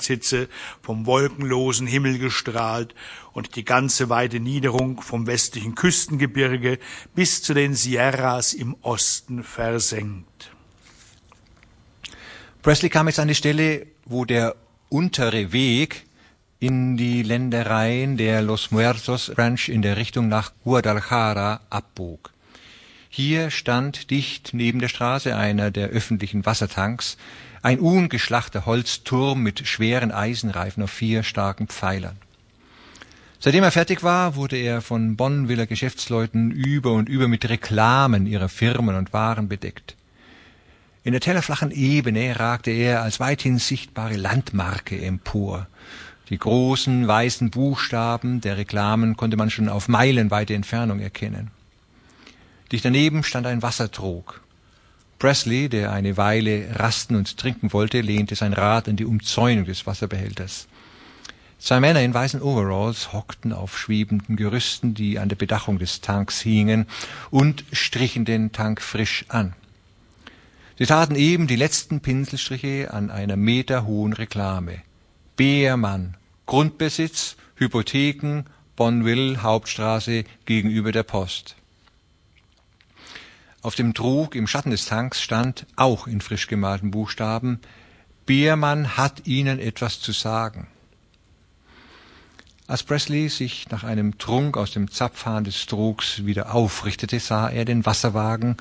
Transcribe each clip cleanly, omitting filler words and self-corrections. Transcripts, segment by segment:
Mittagshitze vom wolkenlosen Himmel gestrahlt und die ganze weite Niederung vom westlichen Küstengebirge bis zu den Sierras im Osten versenkt. Presley kam jetzt an die Stelle, wo der untere Weg in die Ländereien der Los Muertos Ranch in der Richtung nach Guadalajara abbog. Hier stand dicht neben der Straße einer der öffentlichen Wassertanks, ein ungeschlachter Holzturm mit schweren Eisenreifen auf 4 starken Pfeilern. Seitdem er fertig war, wurde er von Bonneviller Geschäftsleuten über und über mit Reklamen ihrer Firmen und Waren bedeckt. In der tellerflachen Ebene ragte er als weithin sichtbare Landmarke empor. Die großen weißen Buchstaben der Reklamen konnte man schon auf meilenweite Entfernung erkennen. Dicht daneben stand ein Wassertrog. Presley, der eine Weile rasten und trinken wollte, lehnte sein Rad an die Umzäunung des Wasserbehälters. 2 Männer in weißen Overalls hockten auf schwebenden Gerüsten, die an der Bedachung des Tanks hingen, und strichen den Tank frisch an. Sie taten eben die letzten Pinselstriche an einer meterhohen Reklame. Beermann, Grundbesitz, Hypotheken, Bonneville, Hauptstraße gegenüber der Post. Auf dem Trog im Schatten des Tanks stand, auch in frisch gemalten Buchstaben, Beermann hat Ihnen etwas zu sagen. Als Presley sich nach einem Trunk aus dem Zapfhahn des Trogs wieder aufrichtete, sah er den Wasserwagen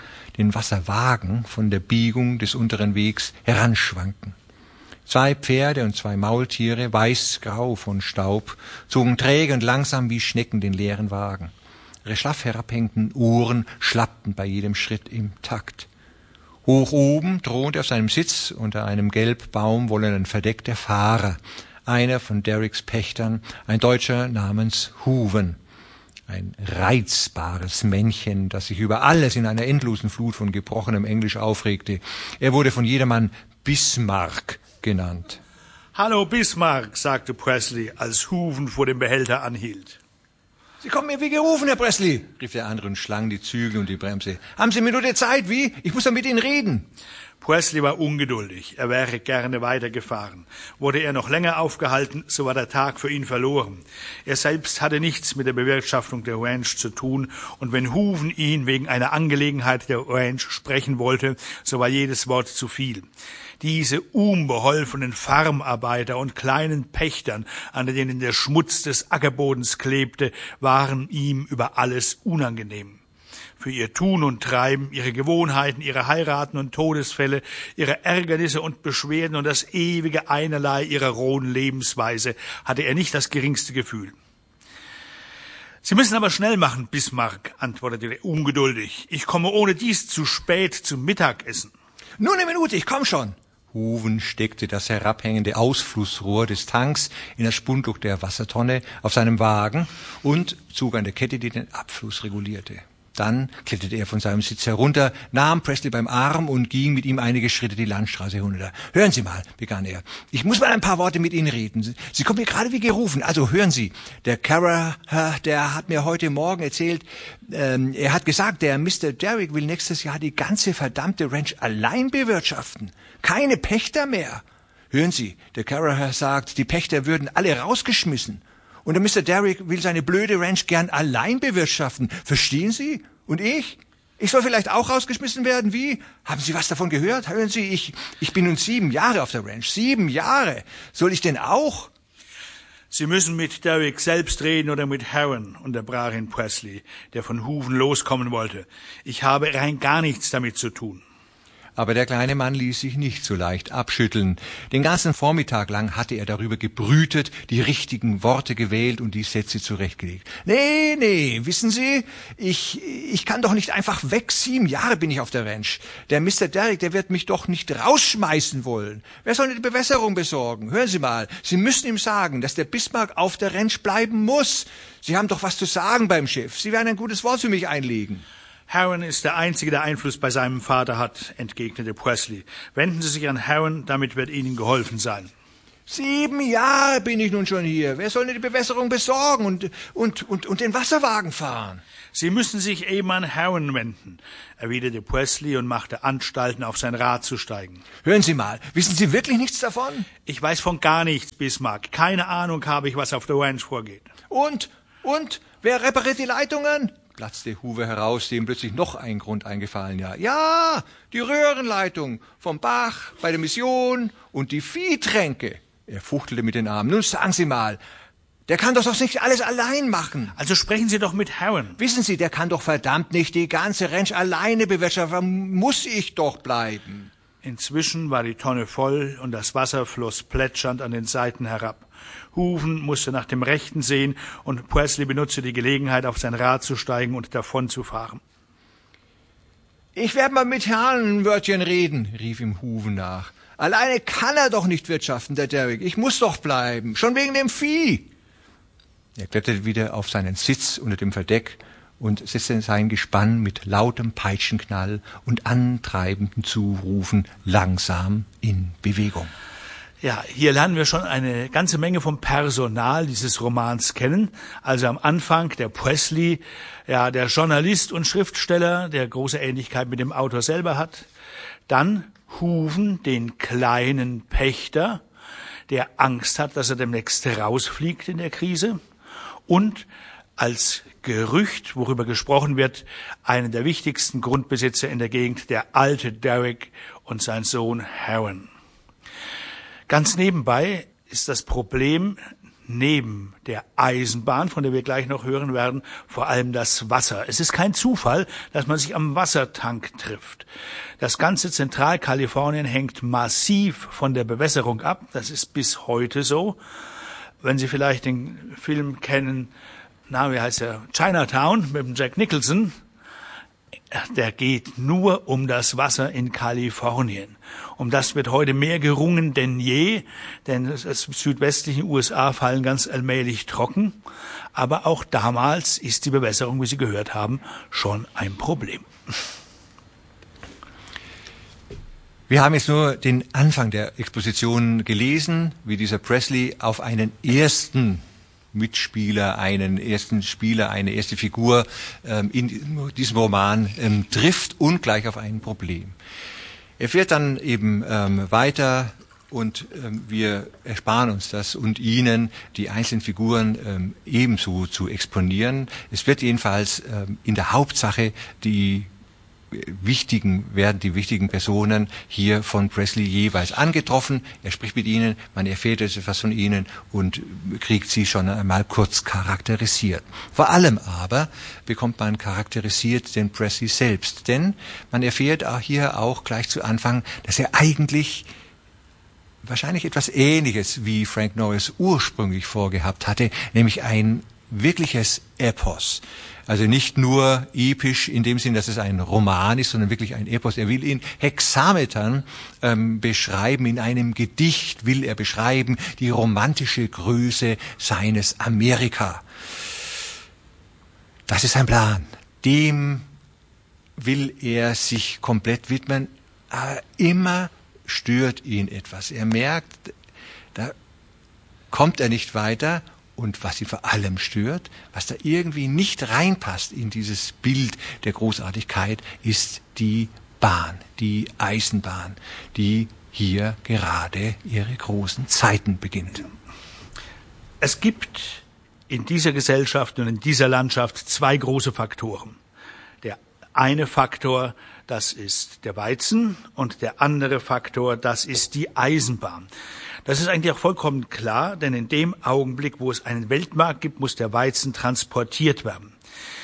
von der Biegung des unteren Wegs heranschwanken. 2 Pferde und 2 Maultiere, weiß-grau von Staub, zogen träge und langsam wie Schnecken den leeren Wagen. Ihre schlaff herabhängenden Ohren schlappten bei jedem Schritt im Takt. Hoch oben thronte auf seinem Sitz unter einem gelb baumwollenen Verdeck der Fahrer, einer von Derricks Pächtern, ein Deutscher namens Hooven. Ein reizbares Männchen, das sich über alles in einer endlosen Flut von gebrochenem Englisch aufregte. Er wurde von jedermann Bismarck genannt. »Hallo Bismarck«, sagte Presley, als Hooven vor dem Behälter anhielt. »Sie kommen mir wie gerufen, Herr Presley«, rief der andere und schlang die Zügel und die Bremse. »Haben Sie eine Minute Zeit, wie? Ich muss doch mit Ihnen reden.« Presley war ungeduldig. Er wäre gerne weitergefahren. Wurde er noch länger aufgehalten, so war der Tag für ihn verloren. Er selbst hatte nichts mit der Bewirtschaftung der Ranch zu tun, und wenn Hooven ihn wegen einer Angelegenheit der Ranch sprechen wollte, so war jedes Wort zu viel. Diese unbeholfenen Farmarbeiter und kleinen Pächtern, an denen der Schmutz des Ackerbodens klebte, waren ihm über alles unangenehm. Für ihr Tun und Treiben, ihre Gewohnheiten, ihre Heiraten und Todesfälle, ihre Ärgernisse und Beschwerden und das ewige Einerlei ihrer rohen Lebensweise hatte er nicht das geringste Gefühl. »Sie müssen aber schnell machen, Bismarck«, antwortete er ungeduldig. »Ich komme ohne dies zu spät zum Mittagessen.« »Nur eine Minute, ich komm schon.« Hooven steckte das herabhängende Ausflussrohr des Tanks in das Spundloch der Wassertonne auf seinem Wagen und zog an der Kette, die den Abfluss regulierte. Dann kletterte er von seinem Sitz herunter, nahm Presley beim Arm und ging mit ihm einige Schritte die Landstraße hinunter. »Hören Sie mal«, begann er, »ich muss mal ein paar Worte mit Ihnen reden. Sie kommen mir gerade wie gerufen. Also hören Sie, der Caraher, der hat mir heute Morgen erzählt, er hat gesagt, der Mr. Derrick will nächstes Jahr die ganze verdammte Ranch allein bewirtschaften. Keine Pächter mehr. Hören Sie, der Caraher sagt, die Pächter würden alle rausgeschmissen. Und der Mr. Derrick will seine blöde Ranch gern allein bewirtschaften. Verstehen Sie? Und ich? Ich soll vielleicht auch rausgeschmissen werden, wie? Haben Sie was davon gehört? Hören Sie, ich bin nun 7 Jahre auf der Ranch. 7 Jahre. Soll ich denn auch? »Sie müssen mit Derrick selbst reden oder mit Herron«, unterbrach ihn Presley, der von Hooven loskommen wollte. »Ich habe rein gar nichts damit zu tun.« Aber der kleine Mann ließ sich nicht so leicht abschütteln. Den ganzen Vormittag lang hatte er darüber gebrütet, die richtigen Worte gewählt und die Sätze zurechtgelegt. Nee, wissen Sie, ich kann doch nicht einfach weg. 7 Jahre bin ich auf der Ranch. Der Mr. Derrick, der wird mich doch nicht rausschmeißen wollen. Wer soll eine Bewässerung besorgen? Hören Sie mal, Sie müssen ihm sagen, dass der Bismarck auf der Ranch bleiben muss. Sie haben doch was zu sagen beim Chef. Sie werden ein gutes Wort für mich einlegen. »Herron ist der Einzige, der Einfluss bei seinem Vater hat«, entgegnete Presley. »Wenden Sie sich an Herron, damit wird Ihnen geholfen sein.« 7 Jahre bin ich nun schon hier. Wer soll denn die Bewässerung besorgen und den Wasserwagen fahren? Sie müssen sich eben an Harron wenden, erwiderte Presley und machte Anstalten, auf sein Rad zu steigen. Hören Sie mal, wissen Sie wirklich nichts davon? Ich weiß von gar nichts, Bismarck. Keine Ahnung habe ich, was auf der Ranch vorgeht. Und? Wer repariert die Leitungen? Platzte Hoover heraus, dem plötzlich noch ein Grund eingefallen. Ja, die Röhrenleitung vom Bach bei der Mission und die Viehtränke. Er fuchtelte mit den Armen. Nun sagen Sie mal, der kann doch nicht alles allein machen. Also sprechen Sie doch mit Harron. Wissen Sie, der kann doch verdammt nicht die ganze Ranch alleine bewirtschaften. Muss ich doch bleiben. Inzwischen war die Tonne voll und das Wasser floss plätschernd an den Seiten herab. Hooven musste nach dem Rechten sehen und Presley benutzte die Gelegenheit, auf sein Rad zu steigen und davon zu fahren. Ich werde mal mit Herrn ein Wörtchen reden, rief ihm Hooven nach. Alleine kann er doch nicht wirtschaften, der Derrick. Ich muss doch bleiben, schon wegen dem Vieh. Er kletterte wieder auf seinen Sitz unter dem Verdeck und setzte sein Gespann mit lautem Peitschenknall und antreibenden Zurufen langsam in Bewegung. Ja, hier lernen wir schon eine ganze Menge vom Personal dieses Romans kennen. Also am Anfang der Presley, ja, der Journalist und Schriftsteller, der große Ähnlichkeit mit dem Autor selber hat. Dann Hooven, den kleinen Pächter, der Angst hat, dass er demnächst rausfliegt in der Krise. Und als Gerücht, worüber gesprochen wird, einen der wichtigsten Grundbesitzer in der Gegend, der alte Derrick und sein Sohn Harron. Ganz nebenbei ist das Problem neben der Eisenbahn, von der wir gleich noch hören werden, vor allem das Wasser. Es ist kein Zufall, dass man sich am Wassertank trifft. Das ganze Zentralkalifornien hängt massiv von der Bewässerung ab. Das ist bis heute so. Wenn Sie vielleicht den Film kennen, wie heißt der? Chinatown mit dem Jack Nicholson. Der geht nur um das Wasser in Kalifornien. Um das wird heute mehr gerungen denn je, denn die südwestlichen USA fallen ganz allmählich trocken. Aber auch damals ist die Bewässerung, wie Sie gehört haben, schon ein Problem. Wir haben jetzt nur den Anfang der Exposition gelesen, wie dieser Presley auf einen ersten Mitspieler, eine erste Figur in diesem Roman trifft und gleich auf ein Problem. Er fährt dann eben weiter und wir ersparen uns das und Ihnen die einzelnen Figuren ebenso zu exponieren. Es wird jedenfalls in der Hauptsache die wichtigen Personen hier von Presley jeweils angetroffen. Er spricht mit ihnen, man erfährt etwas von ihnen und kriegt sie schon einmal kurz charakterisiert. Vor allem aber bekommt man charakterisiert den Presley selbst, denn man erfährt hier auch gleich zu Anfang, dass er eigentlich wahrscheinlich etwas Ähnliches wie Frank Norris ursprünglich vorgehabt hatte, nämlich ein wirkliches Epos. Also nicht nur episch in dem Sinn, dass es ein Roman ist, sondern wirklich ein Epos. Er will in Hexametern beschreiben, in einem Gedicht will er beschreiben die romantische Größe seines Amerika. Das ist sein Plan. Dem will er sich komplett widmen, aber immer stört ihn etwas. Er merkt, da kommt er nicht weiter. Und was ihn vor allem stört, was da irgendwie nicht reinpasst in dieses Bild der Großartigkeit, ist die Bahn, die Eisenbahn, die hier gerade ihre großen Zeiten beginnt. Es gibt in dieser Gesellschaft und in dieser Landschaft zwei große Faktoren. Der eine Faktor, das ist der Weizen, und der andere Faktor, das ist die Eisenbahn. Das ist eigentlich auch vollkommen klar, denn in dem Augenblick, wo es einen Weltmarkt gibt, muss der Weizen transportiert werden.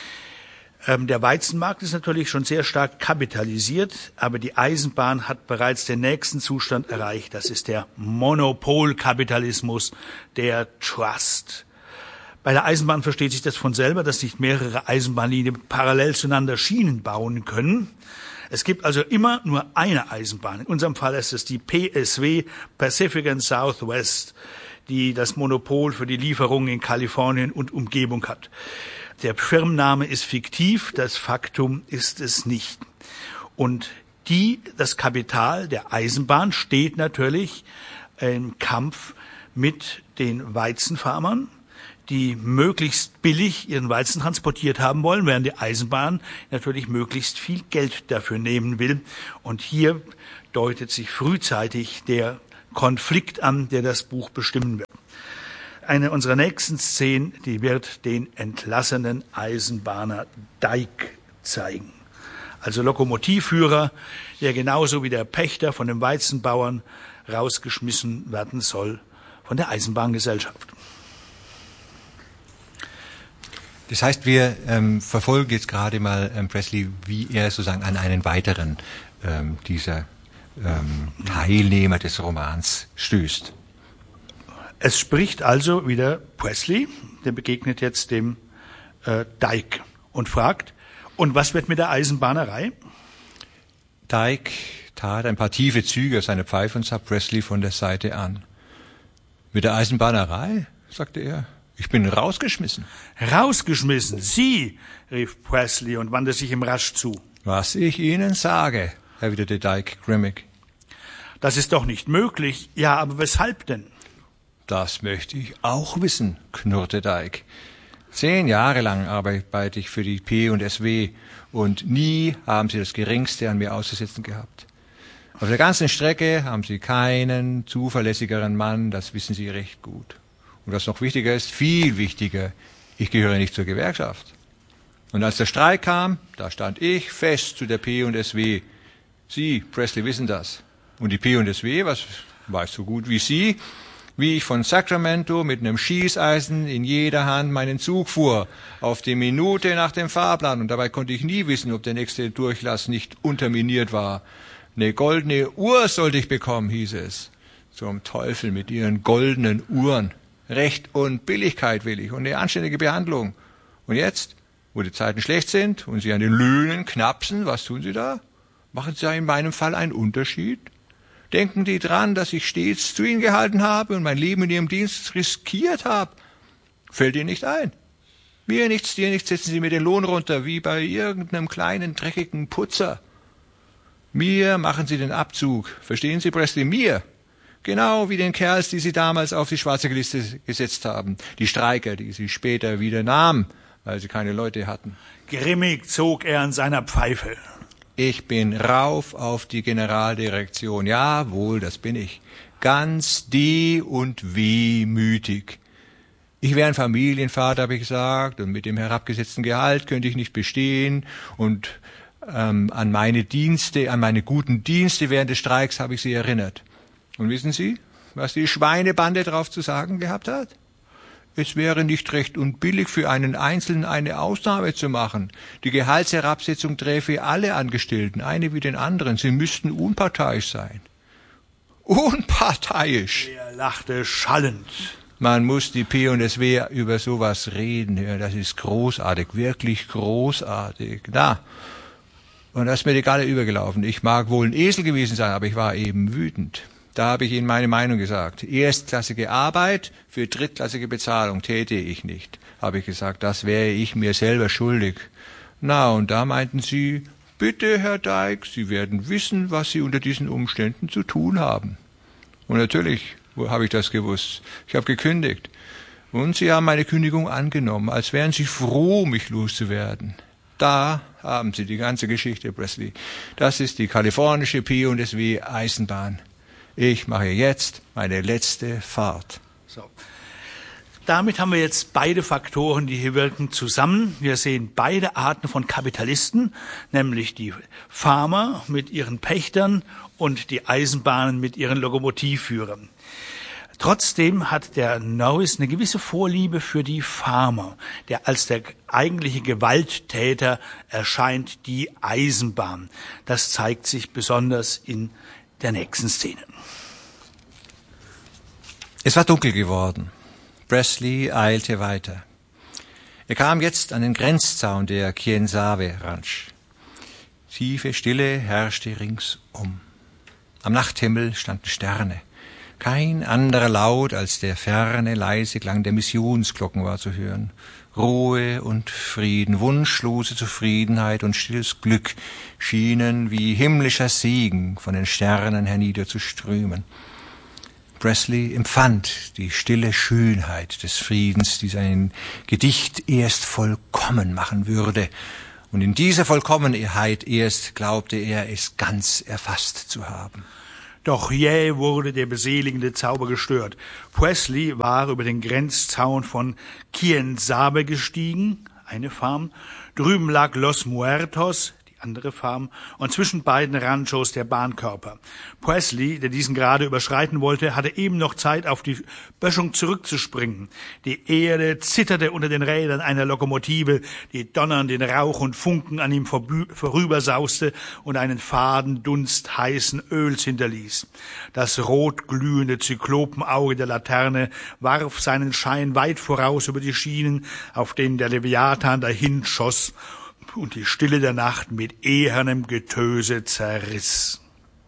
Der Weizenmarkt ist natürlich schon sehr stark kapitalisiert, aber die Eisenbahn hat bereits den nächsten Zustand erreicht. Das ist der Monopolkapitalismus, der Trust. Bei der Eisenbahn versteht sich das von selber, dass nicht mehrere Eisenbahnlinien parallel zueinander Schienen bauen können. Es gibt also immer nur eine Eisenbahn. In unserem Fall ist es die PSW, Pacific and Southwest, die das Monopol für die Lieferungen in Kalifornien und Umgebung hat. Der Firmenname ist fiktiv, das Faktum ist es nicht. Und das Kapital der Eisenbahn steht natürlich im Kampf mit den Weizenfarmern, die möglichst billig ihren Weizen transportiert haben wollen, während die Eisenbahn natürlich möglichst viel Geld dafür nehmen will. Und hier deutet sich frühzeitig der Konflikt an, der das Buch bestimmen wird. Eine unserer nächsten Szenen, die wird den entlassenen Eisenbahner Dyke zeigen. Also Lokomotivführer, der genauso wie der Pächter von den Weizenbauern rausgeschmissen werden soll von der Eisenbahngesellschaft. Das heißt, wir verfolgen jetzt gerade mal Presley, wie er sozusagen an einen weiteren dieser Teilnehmer des Romans stößt. Es spricht also wieder Presley, der begegnet jetzt dem Dyke und fragt, und was wird mit der Eisenbahnerei? Dyke tat ein paar tiefe Züge aus seiner Pfeife und sah Presley von der Seite an. Mit der Eisenbahnerei, sagte er, ich bin rausgeschmissen. Rausgeschmissen, Sie, rief Presley und wandte sich ihm rasch zu. Was ich Ihnen sage, erwiderte Dyke grimmig. Das ist doch nicht möglich. Ja, aber weshalb denn? Das möchte ich auch wissen, knurrte Dyke. 10 Jahre lang arbeite ich für die P&SW und nie haben Sie das Geringste an mir auszusetzen gehabt. Auf der ganzen Strecke haben Sie keinen zuverlässigeren Mann, das wissen Sie recht gut. Und was noch wichtiger ist, viel wichtiger, ich gehöre nicht zur Gewerkschaft. Und als der Streik kam, da stand ich fest zu der P&SW. Sie, Presley, wissen das. Und die P&SW, was weiß so gut wie Sie, wie ich von Sacramento mit einem Schießeisen in jeder Hand meinen Zug fuhr, auf die Minute nach dem Fahrplan. Und dabei konnte ich nie wissen, ob der nächste Durchlass nicht unterminiert war. Eine goldene Uhr sollte ich bekommen, hieß es. Zum Teufel mit Ihren goldenen Uhren. Recht und Billigkeit will ich und eine anständige Behandlung. Und jetzt, wo die Zeiten schlecht sind und Sie an den Löhnen knapsen, was tun Sie da? Machen Sie in meinem Fall einen Unterschied? Denken die dran, dass ich stets zu Ihnen gehalten habe und mein Leben in Ihrem Dienst riskiert habe? Fällt Ihnen nicht ein? Mir nichts, dir nichts, setzen Sie mir den Lohn runter, wie bei irgendeinem kleinen, dreckigen Putzer. Mir machen Sie den Abzug. Verstehen Sie, Presley? Mir. Genau wie den Kerls, die Sie damals auf die schwarze Liste gesetzt haben. Die Streiker, die Sie später wieder nahmen, weil Sie keine Leute hatten. Grimmig zog er an seiner Pfeife. Ich bin rauf auf die Generaldirektion. Jawohl, das bin ich. Ganz die und wehmütig. Ich wäre ein Familienvater, habe ich gesagt, und mit dem herabgesetzten Gehalt könnte ich nicht bestehen. Und an meine guten Dienste während des Streiks habe ich Sie erinnert. Und wissen Sie, was die Schweinebande drauf zu sagen gehabt hat? Es wäre nicht recht und billig für einen Einzelnen eine Ausnahme zu machen. Die Gehaltsherabsetzung träfe alle Angestellten, eine wie den anderen. Sie müssten unparteiisch sein. Unparteiisch! Er lachte schallend. Man muss die P&SW über sowas reden hören. Das ist großartig, wirklich großartig. Na, und das ist mir die Galle übergelaufen. Ich mag wohl ein Esel gewesen sein, aber ich war eben wütend. Da habe ich Ihnen meine Meinung gesagt. Erstklassige Arbeit für drittklassige Bezahlung täte ich nicht. Habe ich gesagt, das wäre ich mir selber schuldig. Na, und da meinten Sie, bitte, Herr Dyke, Sie werden wissen, was Sie unter diesen Umständen zu tun haben. Und natürlich habe ich das gewusst. Ich habe gekündigt. Und Sie haben meine Kündigung angenommen, als wären Sie froh, mich loszuwerden. Da haben Sie die ganze Geschichte, Presley. Das ist die kalifornische P&SW Eisenbahn. Ich mache jetzt meine letzte Fahrt. So. Damit haben wir jetzt beide Faktoren, die hier wirken, zusammen. Wir sehen beide Arten von Kapitalisten, nämlich die Farmer mit ihren Pächtern und die Eisenbahnen mit ihren Lokomotivführern. Trotzdem hat der Norris eine gewisse Vorliebe für die Farmer, der als der eigentliche Gewalttäter erscheint die Eisenbahn. Das zeigt sich besonders in der nächsten Szene. Es war dunkel geworden. Presley eilte weiter. Er kam jetzt an den Grenzzaun der Quien-Sabe Ranch. Tiefe Stille herrschte ringsum. Am Nachthimmel standen Sterne. Kein anderer Laut als der ferne, leise Klang der Missionsglocken war zu hören. Ruhe und Frieden, wunschlose Zufriedenheit und stilles Glück schienen wie himmlischer Segen von den Sternen herniederzuströmen. Presley empfand die stille Schönheit des Friedens, die sein Gedicht erst vollkommen machen würde. Und in dieser Vollkommenheit erst glaubte er, es ganz erfasst zu haben. Doch jäh wurde der beseligende Zauber gestört. Presley war über den Grenzzaun von Quien Sabe gestiegen, eine Farm. Drüben lag Los Muertos, die andere Farm, und zwischen beiden Ranchos der Bahnkörper. Presley, der diesen gerade überschreiten wollte, hatte eben noch Zeit, auf die Böschung zurückzuspringen. Die Erde zitterte unter den Rädern einer Lokomotive, die donnernd in Rauch und Funken an ihm vorübersauste und einen faden Dunst heißen Öls hinterließ. Das rotglühende Zyklopenauge der Laterne warf seinen Schein weit voraus über die Schienen, auf denen der Leviathan dahinschoss und die Stille der Nacht mit ehernem Getöse zerriss.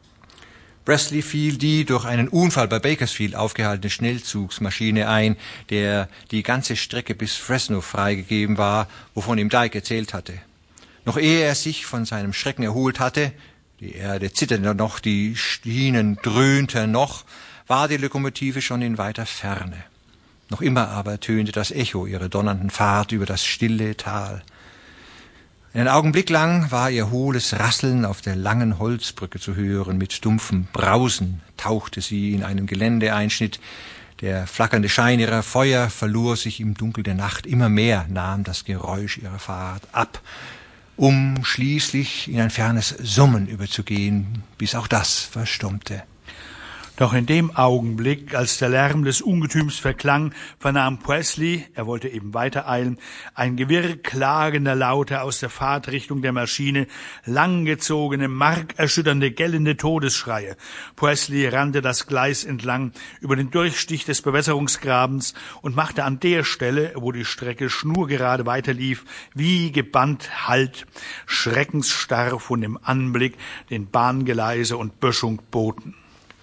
Presley fiel die durch einen Unfall bei Bakersfield aufgehaltene Schnellzugsmaschine ein, der die ganze Strecke bis Fresno freigegeben war, wovon ihm Dyke erzählt hatte. Noch ehe er sich von seinem Schrecken erholt hatte, die Erde zitterte noch, die Schienen dröhnten noch, war die Lokomotive schon in weiter Ferne. Noch immer aber tönte das Echo ihrer donnernden Fahrt über das stille Tal. Einen Augenblick lang war ihr hohles Rasseln auf der langen Holzbrücke zu hören. Mit dumpfem Brausen tauchte sie in einen Geländeeinschnitt. Der flackernde Schein ihrer Feuer verlor sich im Dunkel der Nacht. Immer mehr nahm das Geräusch ihrer Fahrt ab, um schließlich in ein fernes Summen überzugehen, bis auch das verstummte. Doch in dem Augenblick, als der Lärm des Ungetüms verklang, vernahm Presley, er wollte eben weitereilen, ein Gewirr klagender Laute aus der Fahrtrichtung der Maschine, langgezogene, markerschütternde, gellende Todesschreie. Presley rannte das Gleis entlang über den Durchstich des Bewässerungsgrabens und machte an der Stelle, wo die Strecke schnurgerade weiterlief, wie gebannt Halt, schreckensstarr von dem Anblick, den Bahngeleise und Böschung boten.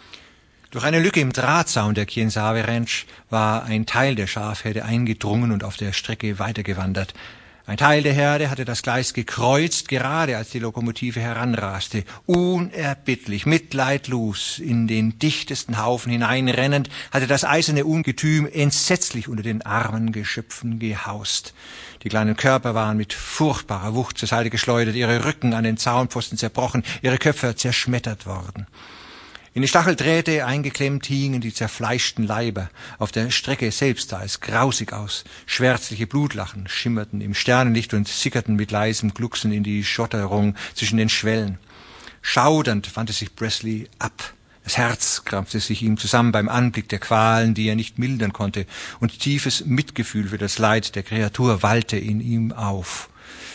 Durch eine Lücke im Drahtzaun der Quien Sabe Ranch war ein Teil der Schafherde eingedrungen und auf der Strecke weitergewandert. Ein Teil der Herde hatte das Gleis gekreuzt, gerade als die Lokomotive heranraste. Unerbittlich, mitleidlos, in den dichtesten Haufen hineinrennend, hatte das eiserne Ungetüm entsetzlich unter den armen Geschöpfen gehaust. Die kleinen Körper waren mit furchtbarer Wucht zur Seite geschleudert, ihre Rücken an den Zaunpfosten zerbrochen, ihre Köpfe zerschmettert worden. In die Stacheldrähte eingeklemmt hingen die zerfleischten Leiber. Auf der Strecke selbst sah es grausig aus. Schwärzliche Blutlachen schimmerten im Sternenlicht und sickerten mit leisem Glucksen in die Schotterung zwischen den Schwellen. Schaudernd wandte sich Presley ab. Das Herz krampfte sich ihm zusammen beim Anblick der Qualen, die er nicht mildern konnte, und tiefes Mitgefühl für das Leid der Kreatur wallte in ihm auf.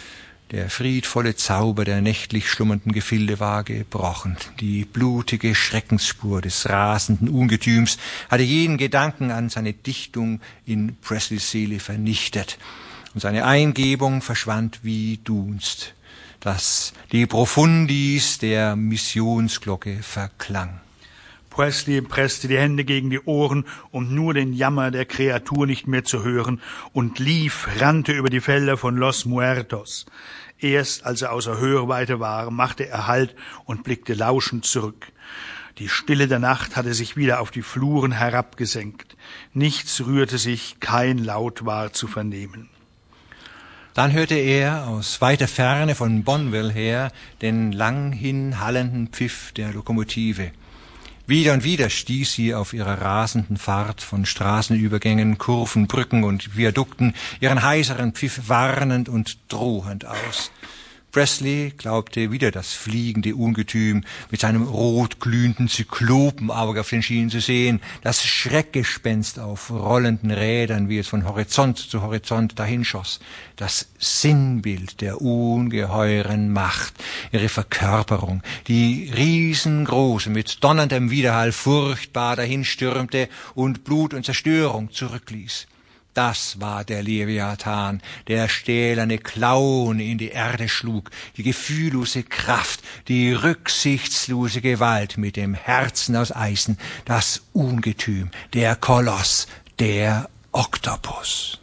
Der friedvolle Zauber der nächtlich schlummernden Gefilde war gebrochen. Die blutige Schreckensspur des rasenden Ungetüms hatte jeden Gedanken an seine Dichtung in Presleys Seele vernichtet. Und seine Eingebung verschwand wie Dunst, dass die Profundis der Missionsglocke verklang. Presley presste die Hände gegen die Ohren, um nur den Jammer der Kreatur nicht mehr zu hören, und rannte über die Felder von Los Muertos. Erst als er außer Hörweite war, machte er Halt und blickte lauschend zurück. Die Stille der Nacht hatte sich wieder auf die Fluren herabgesenkt. Nichts rührte sich, kein Laut war zu vernehmen. Dann hörte er aus weiter Ferne von Bonneville her den langhin hallenden Pfiff der Lokomotive. Wieder und wieder stieß sie auf ihrer rasenden Fahrt von Straßenübergängen, Kurven, Brücken und Viadukten ihren heiseren Pfiff warnend und drohend aus. Presley glaubte wieder das fliegende Ungetüm mit seinem rotglühenden Zyklopenauge auf den Schienen zu sehen, das Schreckgespenst auf rollenden Rädern, wie es von Horizont zu Horizont dahinschoss, das Sinnbild der ungeheuren Macht, ihre Verkörperung, die riesengroße, mit donnerndem Widerhall furchtbar dahinstürmte und Blut und Zerstörung zurückließ. Das war der Leviathan, der stählerne Clown in die Erde schlug, die gefühllose Kraft, die rücksichtslose Gewalt mit dem Herzen aus Eisen, das Ungetüm, der Koloss, der Oktopus.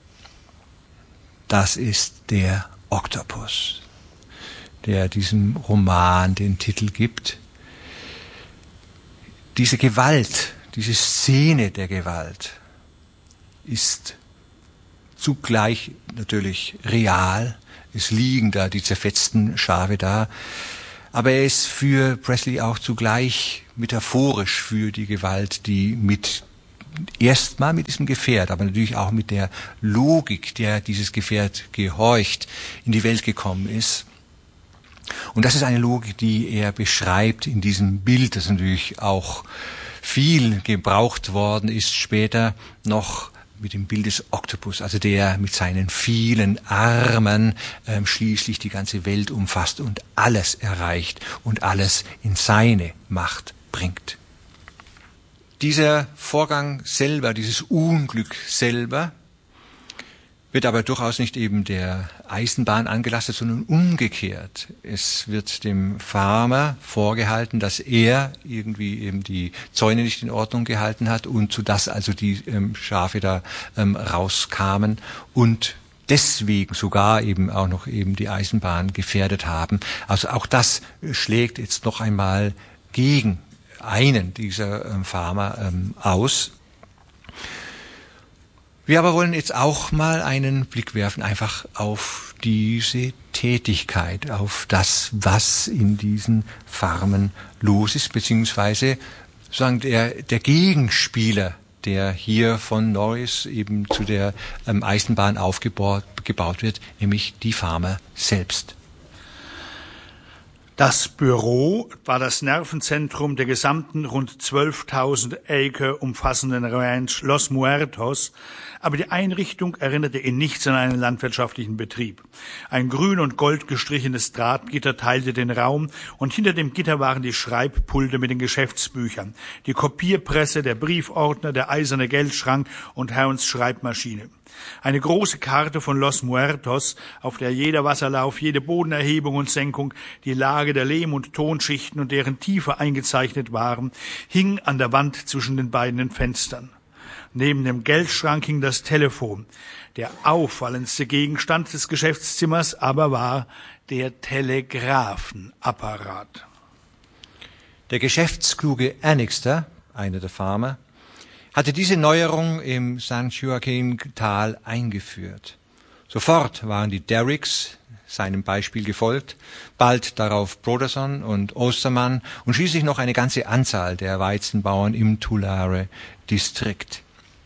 Das ist der Oktopus, der diesem Roman den Titel gibt. Diese Gewalt, diese Szene der Gewalt ist zugleich natürlich real. Es liegen da die zerfetzten Schafe da. Aber er ist für Presley auch zugleich metaphorisch für die Gewalt, die erstmal mit diesem Gefährt, aber natürlich auch mit der Logik, der dieses Gefährt gehorcht, in die Welt gekommen ist. Und das ist eine Logik, die er beschreibt in diesem Bild, das natürlich auch viel gebraucht worden ist später noch mit dem Bild des Oktopus, also der mit seinen vielen Armen schließlich die ganze Welt umfasst und alles erreicht und alles in seine Macht bringt. Dieser Vorgang selber, dieses Unglück selber, wird aber durchaus nicht eben der Eisenbahn angelastet, sondern umgekehrt. Es wird dem Farmer vorgehalten, dass er irgendwie eben die Zäune nicht in Ordnung gehalten hat und sodass also die Schafe da rauskamen und deswegen sogar eben auch noch eben die Eisenbahn gefährdet haben. Also auch das schlägt jetzt noch einmal gegen einen dieser Farmer aus. Wir aber wollen jetzt auch mal einen Blick werfen einfach auf diese Tätigkeit, auf das, was in diesen Farmen los ist, beziehungsweise sagen der Gegenspieler, der hier von Norris eben zu der Eisenbahn gebaut wird, nämlich die Farmer selbst. Das Büro war das Nervenzentrum der gesamten rund 12.000 Acre umfassenden Ranch Los Muertos, aber die Einrichtung erinnerte in nichts an einen landwirtschaftlichen Betrieb. Ein grün und gold gestrichenes Drahtgitter teilte den Raum und hinter dem Gitter waren die Schreibpulte mit den Geschäftsbüchern, die Kopierpresse, der Briefordner, der eiserne Geldschrank und Herrns Schreibmaschine. Eine große Karte von Los Muertos, auf der jeder Wasserlauf, jede Bodenerhebung und Senkung, die Lage der Lehm- und Tonschichten und deren Tiefe eingezeichnet waren, hing an der Wand zwischen den beiden Fenstern. Neben dem Geldschrank hing das Telefon. Der auffallendste Gegenstand des Geschäftszimmers aber war der Telegraphenapparat. Der geschäftskluge Annixter, einer der Farmer, hatte diese Neuerung im San Joaquin-Tal eingeführt. Sofort waren die Derricks seinem Beispiel gefolgt, bald darauf Broderson und Ostermann und schließlich noch eine ganze Anzahl der Weizenbauern im Tulare-Distrikt.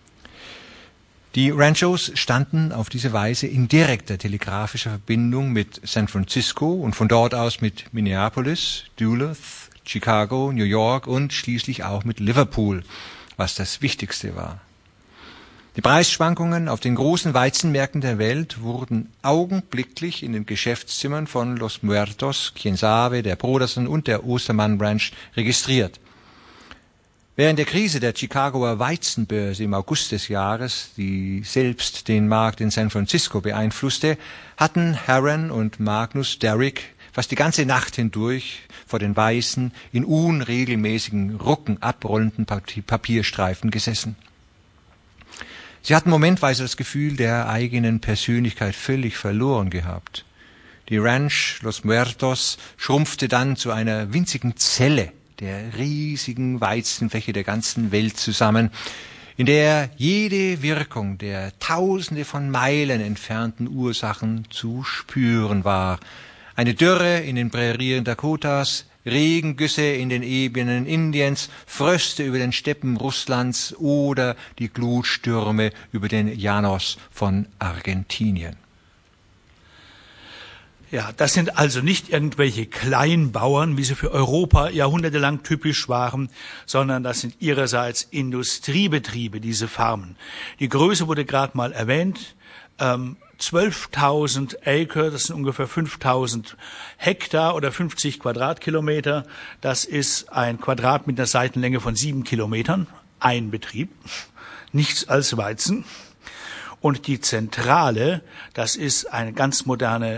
Die Ranchos standen auf diese Weise in direkter telegrafischer Verbindung mit San Francisco und von dort aus mit Minneapolis, Duluth, Chicago, New York und schließlich auch mit Liverpool, was das Wichtigste war. Die Preisschwankungen auf den großen Weizenmärkten der Welt wurden augenblicklich in den Geschäftszimmern von Los Muertos, Quien Sabe, der Broderson und der Ostermann Ranch registriert. Während der Krise der Chicagoer Weizenbörse im August des Jahres, die selbst den Markt in San Francisco beeinflusste, hatten Herron und Magnus Derrick fast die ganze Nacht hindurch vor den weißen, in unregelmäßigen Rucken abrollenden Papierstreifen gesessen. Sie hatten momentweise das Gefühl der eigenen Persönlichkeit völlig verloren gehabt. Die Ranch Los Muertos schrumpfte dann zu einer winzigen Zelle der riesigen Weizenfläche der ganzen Welt zusammen, in der jede Wirkung der Tausende von Meilen entfernten Ursachen zu spüren war. Eine Dürre in den Prärien Dakotas, Regengüsse in den Ebenen Indiens, Fröste über den Steppen Russlands oder die Glutstürme über den Llanos von Argentinien. Ja, das sind also nicht irgendwelche Kleinbauern, wie sie für Europa jahrhundertelang typisch waren, sondern das sind ihrerseits Industriebetriebe, diese Farmen. Die Größe wurde gerade mal erwähnt. 12.000 Acre, das sind ungefähr 5.000 Hektar oder 50 Quadratkilometer. Das ist ein Quadrat mit einer Seitenlänge von 7 Kilometern. Ein Betrieb, nichts als Weizen. Und die Zentrale, das ist eine ganz moderne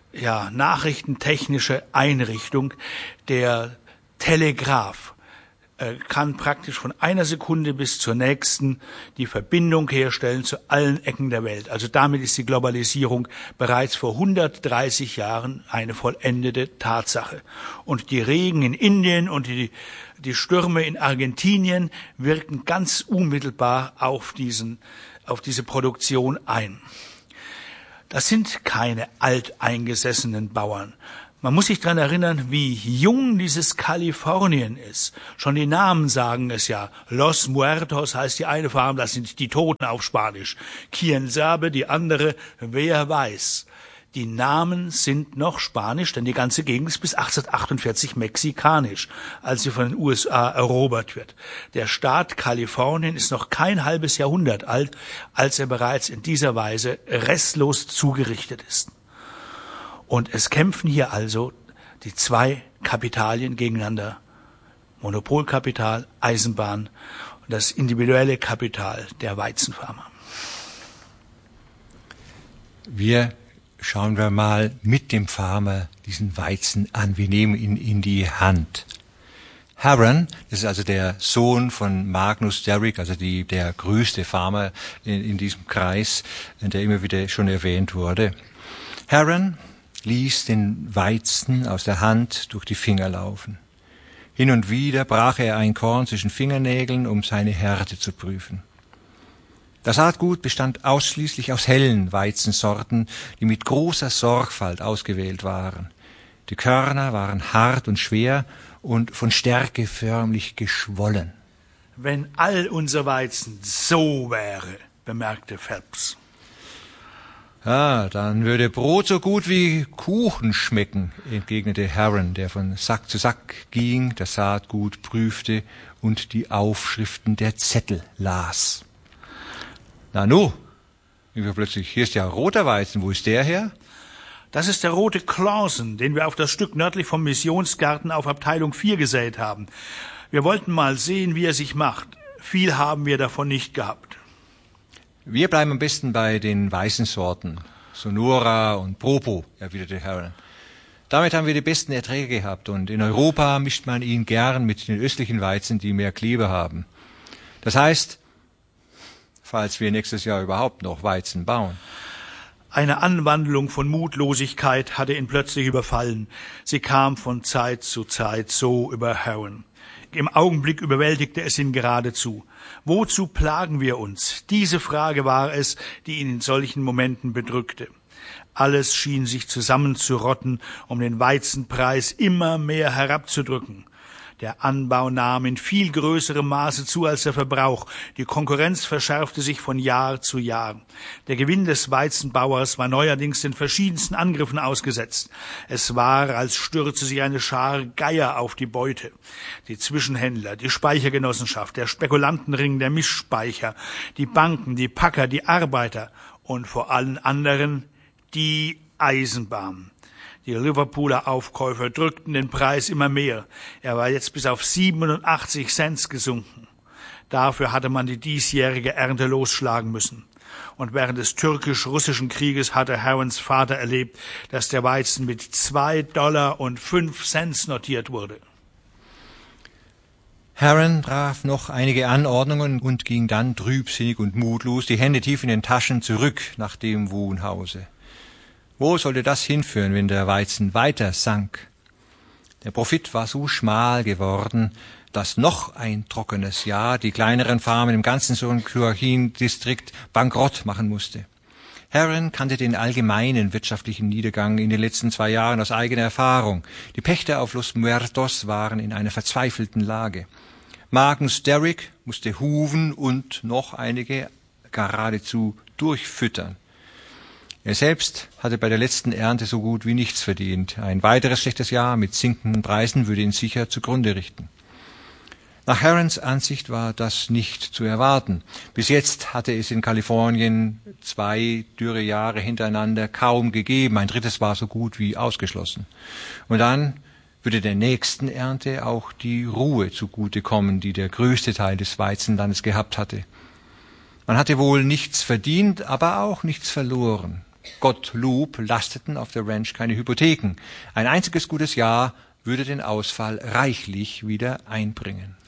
nachrichtentechnische Einrichtung, der Telegraph. kann praktisch von einer Sekunde bis zur nächsten die Verbindung herstellen zu allen Ecken der Welt. Also damit ist die Globalisierung bereits vor 130 Jahren eine vollendete Tatsache. Und die Regen in Indien und die Stürme in Argentinien wirken ganz unmittelbar auf diese Produktion ein. Das sind keine alteingesessenen Bauern. Man muss sich daran erinnern, wie jung dieses Kalifornien ist. Schon die Namen sagen es ja. Los Muertos heißt die eine Farm, das sind die Toten auf Spanisch. Quien sabe, die andere, wer weiß. Die Namen sind noch Spanisch, denn die ganze Gegend ist bis 1848 mexikanisch, als sie von den USA erobert wird. Der Staat Kalifornien ist noch kein halbes Jahrhundert alt, als er bereits in dieser Weise restlos zugerichtet ist. Und es kämpfen hier also die zwei Kapitalien gegeneinander. Monopolkapital, Eisenbahn und das individuelle Kapital der Weizenfarmer. Schauen wir mal mit dem Farmer diesen Weizen an. Wir nehmen ihn in die Hand. Harron, das ist also der Sohn von Magnus Derrick, also der größte Farmer in diesem Kreis, der immer wieder schon erwähnt wurde. Harron ließ den Weizen aus der Hand durch die Finger laufen. Hin und wieder brach er ein Korn zwischen Fingernägeln, um seine Härte zu prüfen. Das Saatgut bestand ausschließlich aus hellen Weizensorten, die mit großer Sorgfalt ausgewählt waren. Die Körner waren hart und schwer und von Stärke förmlich geschwollen. Wenn all unser Weizen so wäre, bemerkte Phelps. Ja, dann würde Brot so gut wie Kuchen schmecken, entgegnete Harron, der von Sack zu Sack ging, das Saatgut prüfte und die Aufschriften der Zettel las. Nanu, plötzlich, hier ist ja roter Weizen, wo ist der her? Das ist der rote Clausen, den wir auf das Stück nördlich vom Missionsgarten auf Abteilung 4 gesät haben. Wir wollten mal sehen, wie er sich macht. Viel haben wir davon nicht gehabt. Wir bleiben am besten bei den weißen Sorten, Sonora und Propo, erwiderte Harron. Damit haben wir die besten Erträge gehabt und in Europa mischt man ihn gern mit den östlichen Weizen, die mehr Kleber haben. Das heißt, falls wir nächstes Jahr überhaupt noch Weizen bauen. Eine Anwandlung von Mutlosigkeit hatte ihn plötzlich überfallen. Sie kam von Zeit zu Zeit so über Harron. Im Augenblick überwältigte es ihn geradezu. Wozu plagen wir uns? Diese Frage war es, die ihn in solchen Momenten bedrückte. Alles schien sich zusammenzurotten, um den Weizenpreis immer mehr herabzudrücken. Der Anbau nahm in viel größerem Maße zu als der Verbrauch. Die Konkurrenz verschärfte sich von Jahr zu Jahr. Der Gewinn des Weizenbauers war neuerdings den verschiedensten Angriffen ausgesetzt. Es war, als stürze sich eine Schar Geier auf die Beute. Die Zwischenhändler, die Speichergenossenschaft, der Spekulantenring der Mischspeicher, die Banken, die Packer, die Arbeiter und vor allen anderen die Eisenbahn. Die Liverpooler Aufkäufer drückten den Preis immer mehr. Er war jetzt bis auf 87 Cent gesunken. Dafür hatte man die diesjährige Ernte losschlagen müssen. Und während des türkisch-russischen Krieges hatte Harrons Vater erlebt, dass der Weizen mit $2,05 notiert wurde. Harron traf noch einige Anordnungen und ging dann trübsinnig und mutlos, die Hände tief in den Taschen, zurück nach dem Wohnhause. Wo sollte das hinführen, wenn der Weizen weiter sank? Der Profit war so schmal geworden, dass noch ein trockenes Jahr die kleineren Farmen im ganzen Joaquin-Distrikt bankrott machen musste. Harron kannte den allgemeinen wirtschaftlichen Niedergang in den letzten 2 Jahren aus eigener Erfahrung. Die Pächter auf Los Muertos waren in einer verzweifelten Lage. Magnus Derrick musste hufen und noch einige geradezu durchfüttern. Er selbst hatte bei der letzten Ernte so gut wie nichts verdient. Ein weiteres schlechtes Jahr mit sinkenden Preisen würde ihn sicher zugrunde richten. Nach Harrons Ansicht war das nicht zu erwarten. Bis jetzt hatte es in Kalifornien 2 Dürrejahre hintereinander kaum gegeben. Ein drittes war so gut wie ausgeschlossen. Und dann würde der nächsten Ernte auch die Ruhe zugutekommen, die der größte Teil des Weizenlandes gehabt hatte. Man hatte wohl nichts verdient, aber auch nichts verloren. Gottlob lasteten auf der Ranch keine Hypotheken. Ein einziges gutes Jahr würde den Ausfall reichlich wieder einbringen.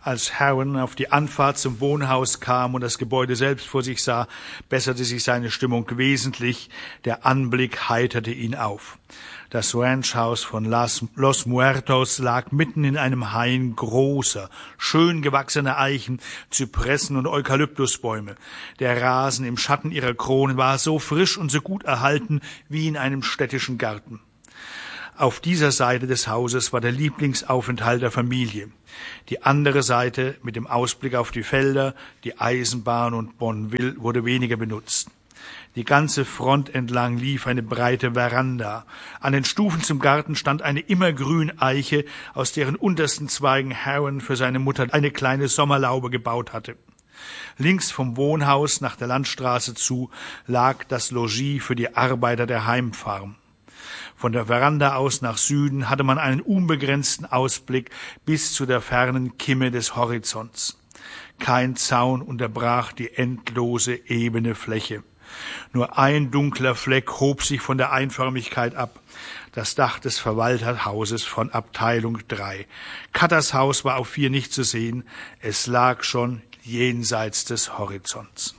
Als Harren auf die Anfahrt zum Wohnhaus kam und das Gebäude selbst vor sich sah, besserte sich seine Stimmung wesentlich. Der Anblick heiterte ihn auf. Das Ranchhaus von Los Muertos lag mitten in einem Hain großer, schön gewachsener Eichen, Zypressen und Eukalyptusbäume. Der Rasen im Schatten ihrer Kronen war so frisch und so gut erhalten wie in einem städtischen Garten. Auf dieser Seite des Hauses war der Lieblingsaufenthalt der Familie. Die andere Seite mit dem Ausblick auf die Felder, die Eisenbahn und Bonneville wurde weniger benutzt. Die ganze Front entlang lief eine breite Veranda. An den Stufen zum Garten stand eine immergrün Eiche, aus deren untersten Zweigen Harren für seine Mutter eine kleine Sommerlaube gebaut hatte. Links vom Wohnhaus nach der Landstraße zu lag das Logis für die Arbeiter der Heimfarm. Von der Veranda aus nach Süden hatte man einen unbegrenzten Ausblick bis zu der fernen Kimme des Horizonts. Kein Zaun unterbrach die endlose, ebene Fläche. Nur ein dunkler Fleck hob sich von der Einförmigkeit ab, das Dach des Verwalterhauses von Abteilung 3. Cutters Haus war auf 4 nicht zu sehen, es lag schon jenseits des Horizonts.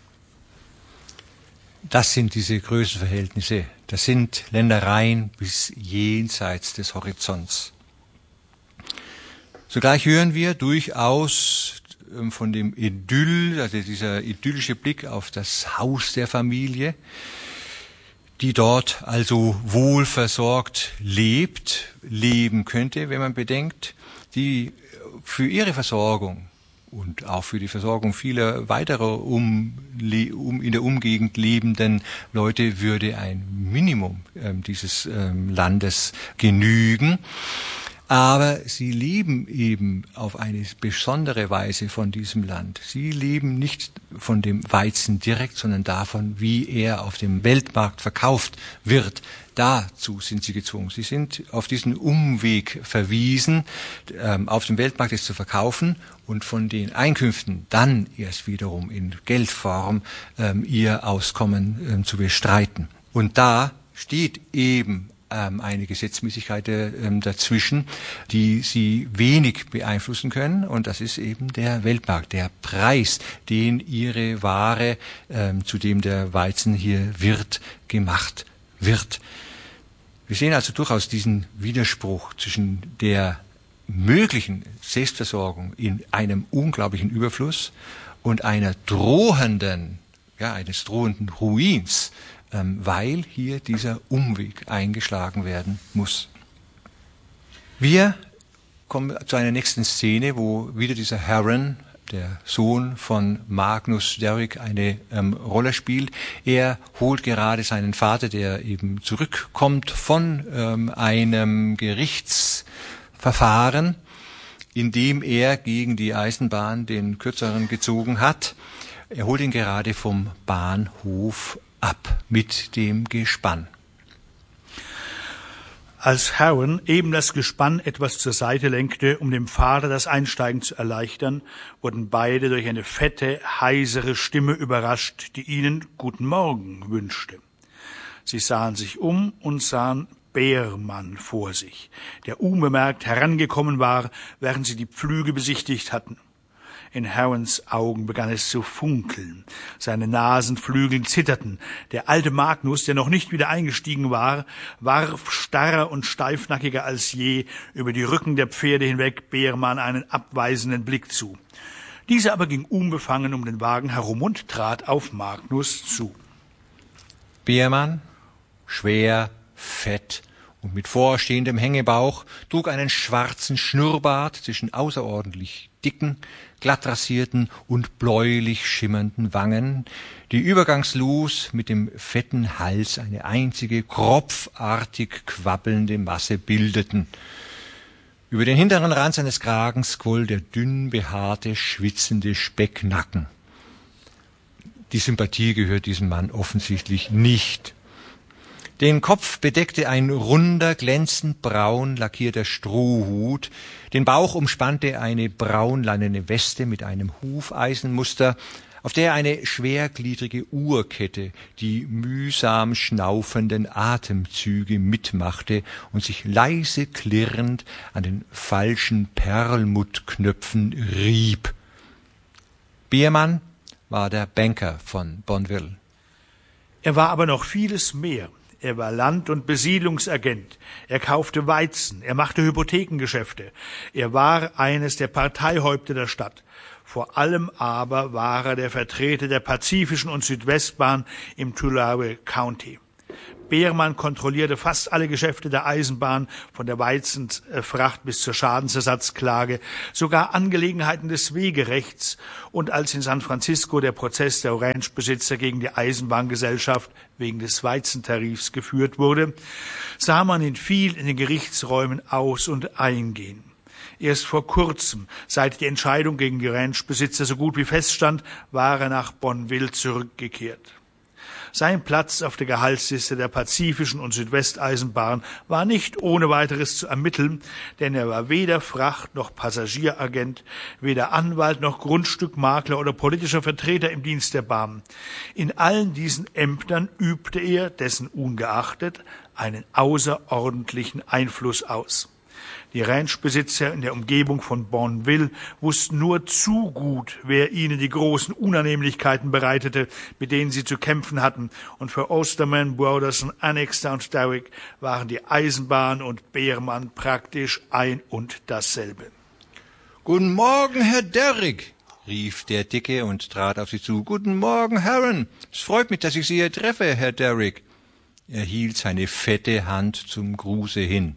Das sind diese Größenverhältnisse. Das sind Ländereien bis jenseits des Horizonts. Zugleich hören wir durchaus von dem Idyll, also dieser idyllische Blick auf das Haus der Familie, die dort also wohlversorgt leben könnte, wenn man bedenkt, die für ihre Versorgung und auch für die Versorgung vieler weiterer in der Umgegend lebenden Leute würde ein Minimum dieses Landes genügen. Aber sie leben eben auf eine besondere Weise von diesem Land. Sie leben nicht von dem Weizen direkt, sondern davon, wie er auf dem Weltmarkt verkauft wird. Dazu sind sie gezwungen. Sie sind auf diesen Umweg verwiesen, auf dem Weltmarkt es zu verkaufen und von den Einkünften dann erst wiederum in Geldform ihr Auskommen zu bestreiten. Und da steht eben eine Gesetzmäßigkeit dazwischen, die sie wenig beeinflussen können, und das ist eben der Weltmarkt, der Preis, den ihre Ware, zu dem der Weizen hier gemacht wird. Wir sehen also durchaus diesen Widerspruch zwischen der möglichen Selbstversorgung in einem unglaublichen Überfluss und einer eines drohenden Ruins, weil hier dieser Umweg eingeschlagen werden muss. Wir kommen zu einer nächsten Szene, wo wieder dieser Harren, der Sohn von Magnus Derrick, eine Rolle spielt. Er holt gerade seinen Vater, der eben zurückkommt von einem Gerichtsverfahren, in dem er gegen die Eisenbahn den Kürzeren gezogen hat. Er holt ihn gerade vom Bahnhof ab mit dem Gespann. Als Harren eben das Gespann etwas zur Seite lenkte, um dem Vater das Einsteigen zu erleichtern, wurden beide durch eine fette, heisere Stimme überrascht, die ihnen Guten Morgen wünschte. Sie sahen sich um und sahen Beermann vor sich, der unbemerkt herangekommen war, während sie die Pflüge besichtigt hatten. In Harrens Augen begann es zu funkeln. Seine Nasenflügel zitterten. Der alte Magnus, der noch nicht wieder eingestiegen war, warf starrer und steifnackiger als je über die Rücken der Pferde hinweg Beermann einen abweisenden Blick zu. Dieser aber ging unbefangen um den Wagen herum und trat auf Magnus zu. Beermann, schwer, fett und mit vorstehendem Hängebauch, trug einen schwarzen Schnurrbart zwischen außerordentlich dicken, glatt rasierten und bläulich schimmernden Wangen, die übergangslos mit dem fetten Hals eine einzige kropfartig quabbelnde Masse bildeten. Über den hinteren Rand seines Kragens quoll der dünn behaarte, schwitzende Specknacken. Die Sympathie gehört diesem Mann offensichtlich nicht. Den Kopf bedeckte ein runder, glänzend braun lackierter Strohhut, den Bauch umspannte eine braunleinene Weste mit einem Hufeisenmuster, auf der eine schwergliedrige Uhrkette die mühsam schnaufenden Atemzüge mitmachte und sich leise klirrend an den falschen Perlmuttknöpfen rieb. Beermann war der Banker von Bonneville. Er war aber noch vieles mehr. Er war Land- und Besiedlungsagent. Er kaufte Weizen. Er machte Hypothekengeschäfte. Er war eines der Parteihäupter der Stadt. Vor allem aber war er der Vertreter der Pazifischen und Südwestbahn im Tulare County. Beermann kontrollierte fast alle Geschäfte der Eisenbahn, von der Weizenfracht bis zur Schadensersatzklage, sogar Angelegenheiten des Wegerechts. Und als in San Francisco der Prozess der Ranchbesitzer gegen die Eisenbahngesellschaft wegen des Weizentarifs geführt wurde, sah man ihn viel in den Gerichtsräumen aus- und eingehen. Erst vor kurzem, seit die Entscheidung gegen die Ranchbesitzer so gut wie feststand, war er nach Bonneville zurückgekehrt. Sein Platz auf der Gehaltsliste der Pazifischen und Südwesteisenbahn war nicht ohne weiteres zu ermitteln, denn er war weder Fracht- noch Passagieragent, weder Anwalt noch Grundstückmakler oder politischer Vertreter im Dienst der Bahn. In allen diesen Ämtern übte er, dessen ungeachtet, einen außerordentlichen Einfluss aus. Die Ranchbesitzer in der Umgebung von Bonneville wussten nur zu gut, wer ihnen die großen Unannehmlichkeiten bereitete, mit denen sie zu kämpfen hatten. Und für Osterman, Broderson, Annixter und Derrick waren die Eisenbahn und Beermann praktisch ein und dasselbe. »Guten Morgen, Herr Derrick«, rief der Dicke und trat auf sie zu. »Guten Morgen, Herren. Es freut mich, dass ich Sie hier treffe, Herr Derrick.« Er hielt seine fette Hand zum Gruße hin.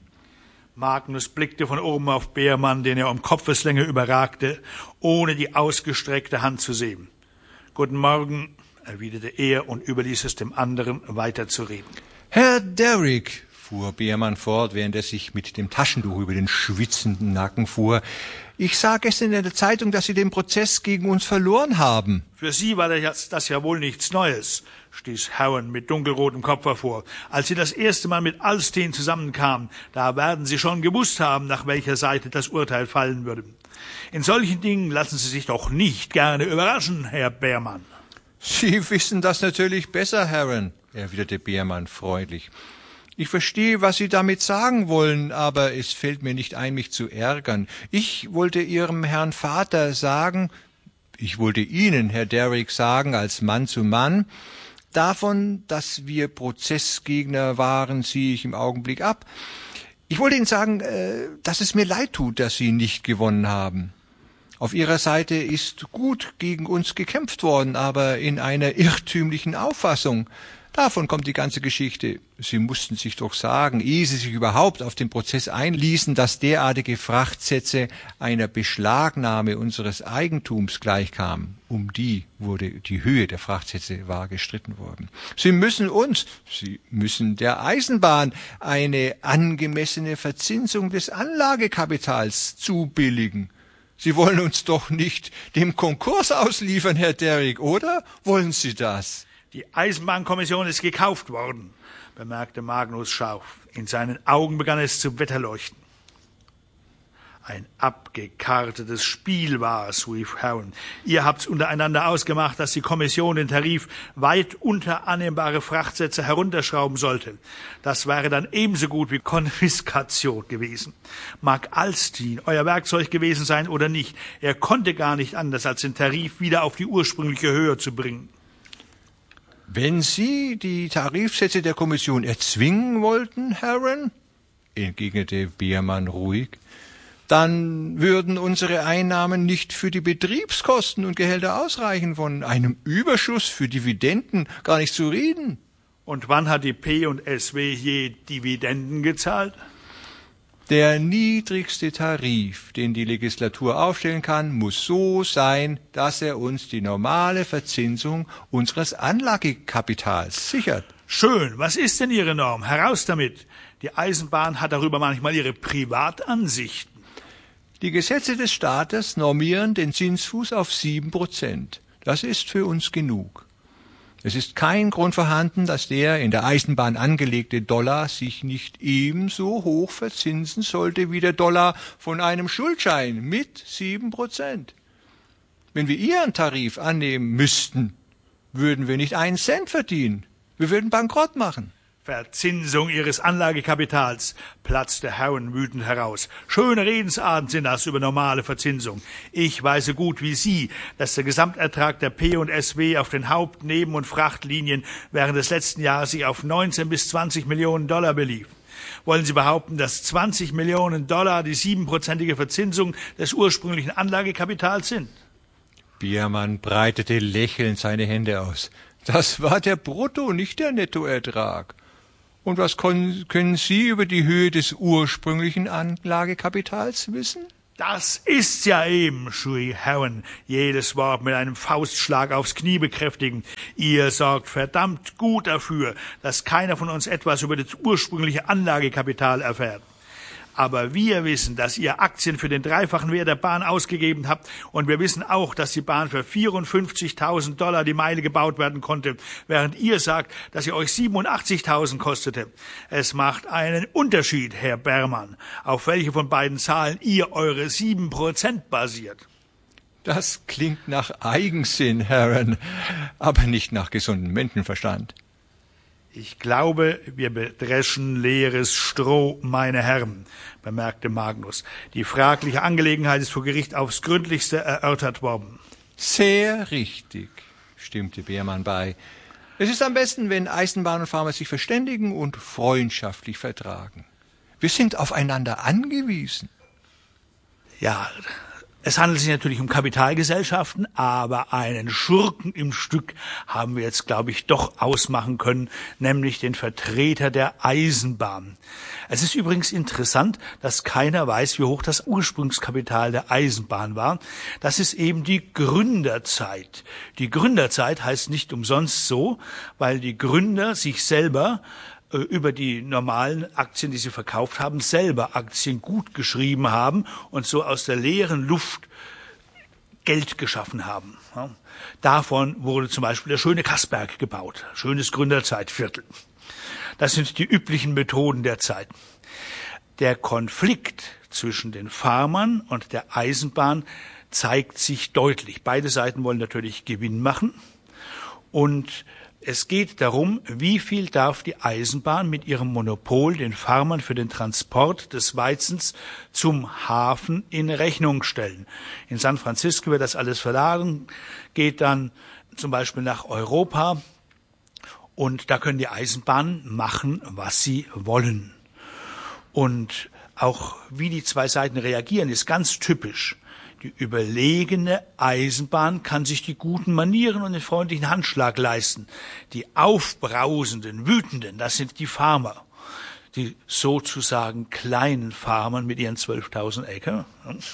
Magnus blickte von oben auf Beermann, den er um Kopfeslänge überragte, ohne die ausgestreckte Hand zu sehen. »Guten Morgen«, erwiderte er und überließ es dem anderen, weiterzureden. »Herr Derrick«, fuhr Beermann fort, während er sich mit dem Taschentuch über den schwitzenden Nacken fuhr, »ich sah gestern in der Zeitung, dass Sie den Prozess gegen uns verloren haben.« »Für Sie war das ja wohl nichts Neues«, stieß Howen mit dunkelrotem Kopf hervor. »Als Sie das erste Mal mit Alsteen zusammenkamen, da werden Sie schon gewusst haben, nach welcher Seite das Urteil fallen würde. In solchen Dingen lassen Sie sich doch nicht gerne überraschen, Herr Beermann.« »Sie wissen das natürlich besser, Herren«, erwiderte Beermann freundlich. »Ich verstehe, was Sie damit sagen wollen, aber es fällt mir nicht ein, mich zu ärgern. Ich wollte Ihrem Herrn Vater sagen, ich wollte Ihnen, Herr Derrick, sagen, als Mann zu Mann, davon, dass wir Prozessgegner waren, ziehe ich im Augenblick ab. Ich wollte Ihnen sagen, dass es mir leid tut, dass Sie nicht gewonnen haben. Auf Ihrer Seite ist gut gegen uns gekämpft worden, aber in einer irrtümlichen Auffassung. Davon kommt die ganze Geschichte. Sie mussten sich doch sagen, ehe Sie sich überhaupt auf den Prozess einließen, dass derartige Frachtsätze einer Beschlagnahme unseres Eigentums gleichkamen. Um die Höhe der Frachtsätze war gestritten worden. Sie müssen der Eisenbahn eine angemessene Verzinsung des Anlagekapitals zubilligen. Sie wollen uns doch nicht dem Konkurs ausliefern, Herr Derrick, oder? Wollen Sie das? »Die Eisenbahnkommission ist gekauft worden«, bemerkte Magnus scharf. In seinen Augen begann es zu wetterleuchten. »Ein abgekartetes Spiel war's«, rief Howen. »Ihr habt's untereinander ausgemacht, dass die Kommission den Tarif weit unter annehmbare Frachtsätze herunterschrauben sollte. Das wäre dann ebenso gut wie Konfiskation gewesen. Mag Alsteen euer Werkzeug gewesen sein oder nicht, er konnte gar nicht anders, als den Tarif wieder auf die ursprüngliche Höhe zu bringen.« »Wenn Sie die Tarifsätze der Kommission erzwingen wollten, Herren«, entgegnete Beermann ruhig, »dann würden unsere Einnahmen nicht für die Betriebskosten und Gehälter ausreichen, von einem Überschuss für Dividenden gar nicht zu reden.« »Und wann hat die P&SW je Dividenden gezahlt?« »Der niedrigste Tarif, den die Legislatur aufstellen kann, muss so sein, dass er uns die normale Verzinsung unseres Anlagekapitals sichert.« »Schön, was ist denn Ihre Norm? Heraus damit! Die Eisenbahn hat darüber manchmal ihre Privatansichten.« »Die Gesetze des Staates normieren den Zinsfuß auf 7%. Das ist für uns genug. Es ist kein Grund vorhanden, dass der in der Eisenbahn angelegte Dollar sich nicht ebenso hoch verzinsen sollte wie der Dollar von einem Schuldschein mit 7%. Wenn wir Ihren Tarif annehmen müssten, würden wir nicht einen Cent verdienen. Wir würden bankrott machen. Verzinsung Ihres Anlagekapitals, platzte Harron wütend heraus. Schöne Redensarten sind das über normale Verzinsung. Ich weiß so gut wie Sie, dass der Gesamtertrag der P&SW auf den Haupt-, Neben- und Frachtlinien während des letzten Jahres sich auf 19 bis 20 Millionen Dollar belief. Wollen Sie behaupten, dass 20 Millionen Dollar die 7%ige Verzinsung des ursprünglichen Anlagekapitals sind? Biermann breitete lächelnd seine Hände aus. Das war der Brutto, nicht der Nettoertrag. Und was können Sie über die Höhe des ursprünglichen Anlagekapitals wissen? Das ist's ja eben, schrie Harron, jedes Wort mit einem Faustschlag aufs Knie bekräftigend. Ihr sorgt verdammt gut dafür, dass keiner von uns etwas über das ursprüngliche Anlagekapital erfährt. Aber wir wissen, dass ihr Aktien für den dreifachen Wert der Bahn ausgegeben habt, und wir wissen auch, dass die Bahn für 54.000 Dollar die Meile gebaut werden konnte, während ihr sagt, dass sie euch 87.000 kostete. Es macht einen Unterschied, Herr Berman, auf welche von beiden Zahlen ihr eure 7% basiert. Das klingt nach Eigensinn, Harron, aber nicht nach gesundem Menschenverstand. Ich glaube, wir bedreschen leeres Stroh, meine Herren, bemerkte Magnus. Die fragliche Angelegenheit ist vor Gericht aufs Gründlichste erörtert worden. Sehr richtig, stimmte Biermann bei. Es ist am besten, wenn Eisenbahn und Farmer sich verständigen und freundschaftlich vertragen. Wir sind aufeinander angewiesen. Ja, es handelt sich natürlich um Kapitalgesellschaften, aber einen Schurken im Stück haben wir jetzt, glaube ich, doch ausmachen können, nämlich den Vertreter der Eisenbahn. Es ist übrigens interessant, dass keiner weiß, wie hoch das Ursprungskapital der Eisenbahn war. Das ist eben die Gründerzeit. Die Gründerzeit heißt nicht umsonst so, weil die Gründer sich selber über die normalen Aktien, die sie verkauft haben, selber Aktien gut geschrieben haben und so aus der leeren Luft Geld geschaffen haben. Ja. Davon wurde zum Beispiel der schöne Kassberg gebaut, schönes Gründerzeitviertel. Das sind die üblichen Methoden der Zeit. Der Konflikt zwischen den Farmern und der Eisenbahn zeigt sich deutlich. Beide Seiten wollen natürlich Gewinn machen, und es geht darum, wie viel darf die Eisenbahn mit ihrem Monopol den Farmern für den Transport des Weizens zum Hafen in Rechnung stellen. In San Francisco wird das alles verladen, geht dann zum Beispiel nach Europa, und da können die Eisenbahnen machen, was sie wollen. Und auch wie die zwei Seiten reagieren, ist ganz typisch. Die überlegene Eisenbahn kann sich die guten Manieren und den freundlichen Handschlag leisten. Die aufbrausenden, wütenden, das sind die Farmer, die sozusagen kleinen Farmer mit ihren 12.000 Acre.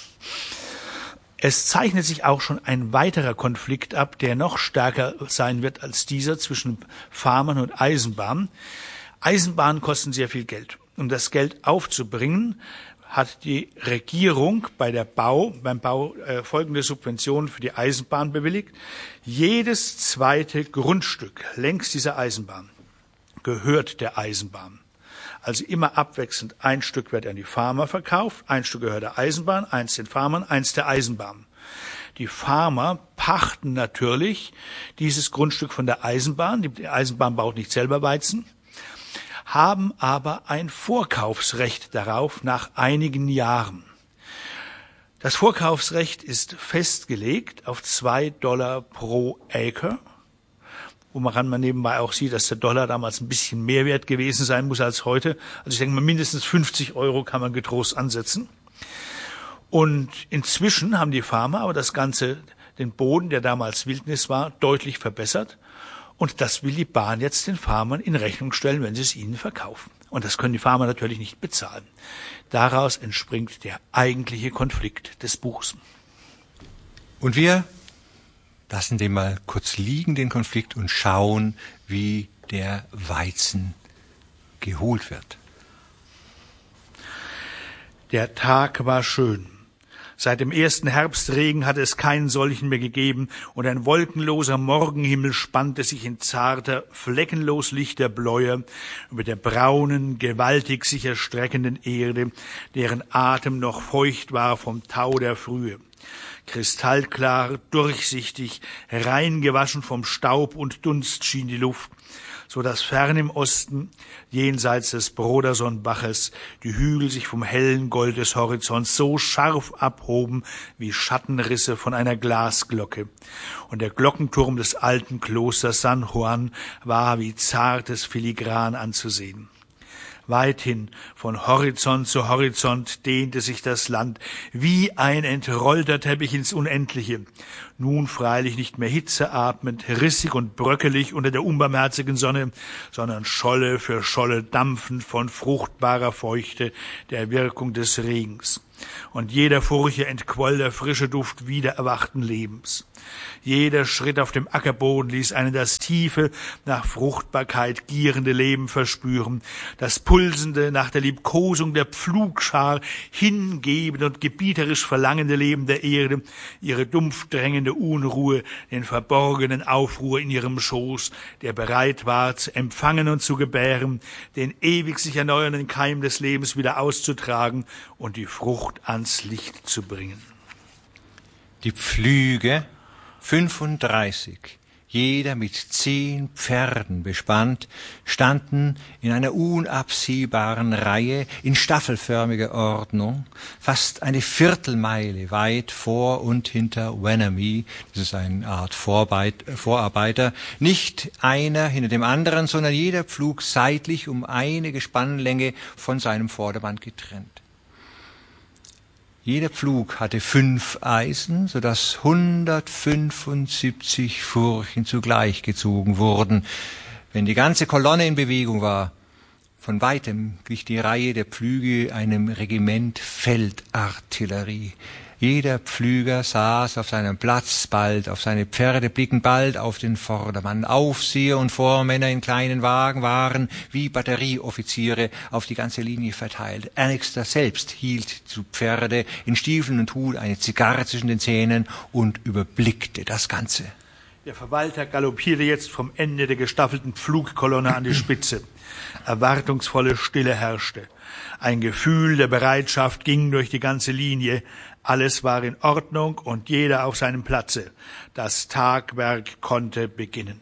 Es zeichnet sich auch schon ein weiterer Konflikt ab, der noch stärker sein wird als dieser zwischen Farmern und Eisenbahn. Eisenbahnen kosten sehr viel Geld. Um das Geld aufzubringen, hat die Regierung beim Bau folgende Subventionen für die Eisenbahn bewilligt. Jedes zweite Grundstück längs dieser Eisenbahn gehört der Eisenbahn. Also immer abwechselnd, ein Stück wird an die Farmer verkauft, ein Stück gehört der Eisenbahn, eins den Farmern, eins der Eisenbahn. Die Farmer pachten natürlich dieses Grundstück von der Eisenbahn. Die Eisenbahn baut nicht selber Weizen, haben aber ein Vorkaufsrecht darauf nach einigen Jahren. Das Vorkaufsrecht ist festgelegt auf $2 pro Acre, woran man nebenbei auch sieht, dass der Dollar damals ein bisschen mehr wert gewesen sein muss als heute. Also ich denke mal, mindestens 50 € kann man getrost ansetzen. Und inzwischen haben die Farmer aber das Ganze, den Boden, der damals Wildnis war, deutlich verbessert. Und das will die Bahn jetzt den Farmern in Rechnung stellen, wenn sie es ihnen verkaufen. Und das können die Farmer natürlich nicht bezahlen. Daraus entspringt der eigentliche Konflikt des Buchs. Und wir lassen den mal kurz liegen, den Konflikt, und schauen, wie der Weizen geholt wird. Der Tag war schön. Seit dem ersten Herbstregen hatte es keinen solchen mehr gegeben, und ein wolkenloser Morgenhimmel spannte sich in zarter, fleckenlos lichter Bläue über der braunen, gewaltig sich erstreckenden Erde, deren Atem noch feucht war vom Tau der Frühe. Kristallklar, durchsichtig, rein gewaschen vom Staub und Dunst schien die Luft, so dass fern im Osten, jenseits des Broderson-Baches, die Hügel sich vom hellen Gold des Horizonts so scharf abhoben wie Schattenrisse von einer Glasglocke. Und der Glockenturm des alten Klosters San Juan war wie zartes Filigran anzusehen. Weithin, von Horizont zu Horizont, dehnte sich das Land wie ein entrollter Teppich ins Unendliche. Nun freilich nicht mehr hitzeatmend, rissig und bröckelig unter der unbarmherzigen Sonne, sondern Scholle für Scholle dampfend von fruchtbarer Feuchte, der Wirkung des Regens. Und jeder Furche entquoll der frische Duft wiedererwachten Lebens. Jeder Schritt auf dem Ackerboden ließ einen das tiefe, nach Fruchtbarkeit gierende Leben verspüren, das pulsende, nach der Liebkosung der Pflugschar hingebende und gebieterisch verlangende Leben der Erde, ihre dumpf drängende Unruhe, den verborgenen Aufruhr in ihrem Schoß, der bereit war, zu empfangen und zu gebären, den ewig sich erneuernden Keim des Lebens wieder auszutragen und die Frucht ans Licht zu bringen. Die Pflüge, 35, jeder mit 10 Pferden bespannt, standen in einer unabsehbaren Reihe in staffelförmiger Ordnung, fast eine Viertelmeile weit vor und hinter Wennermee, das ist eine Art Vorarbeiter, nicht einer hinter dem anderen, sondern jeder Pflug seitlich um eine Gespannlänge von seinem Vordermann getrennt. Jeder Pflug hatte 5 Eisen, sodass 175 Furchen zugleich gezogen wurden. Wenn die ganze Kolonne in Bewegung war, von weitem glich die Reihe der Pflüge einem Regiment Feldartillerie. Jeder Pflüger saß auf seinem Platz, bald auf seine Pferde, blicken bald auf den Vordermann. Aufseher und Vormänner in kleinen Wagen waren wie Batterieoffiziere auf die ganze Linie verteilt. Annixter selbst hielt zu Pferde in Stiefeln und Hut eine Zigarre zwischen den Zähnen und überblickte das Ganze. Der Verwalter galoppierte jetzt vom Ende der gestaffelten Pflugkolonne an die Spitze. Erwartungsvolle Stille herrschte. Ein Gefühl der Bereitschaft ging durch die ganze Linie. Alles war in Ordnung und jeder auf seinem Platze. Das Tagwerk konnte beginnen.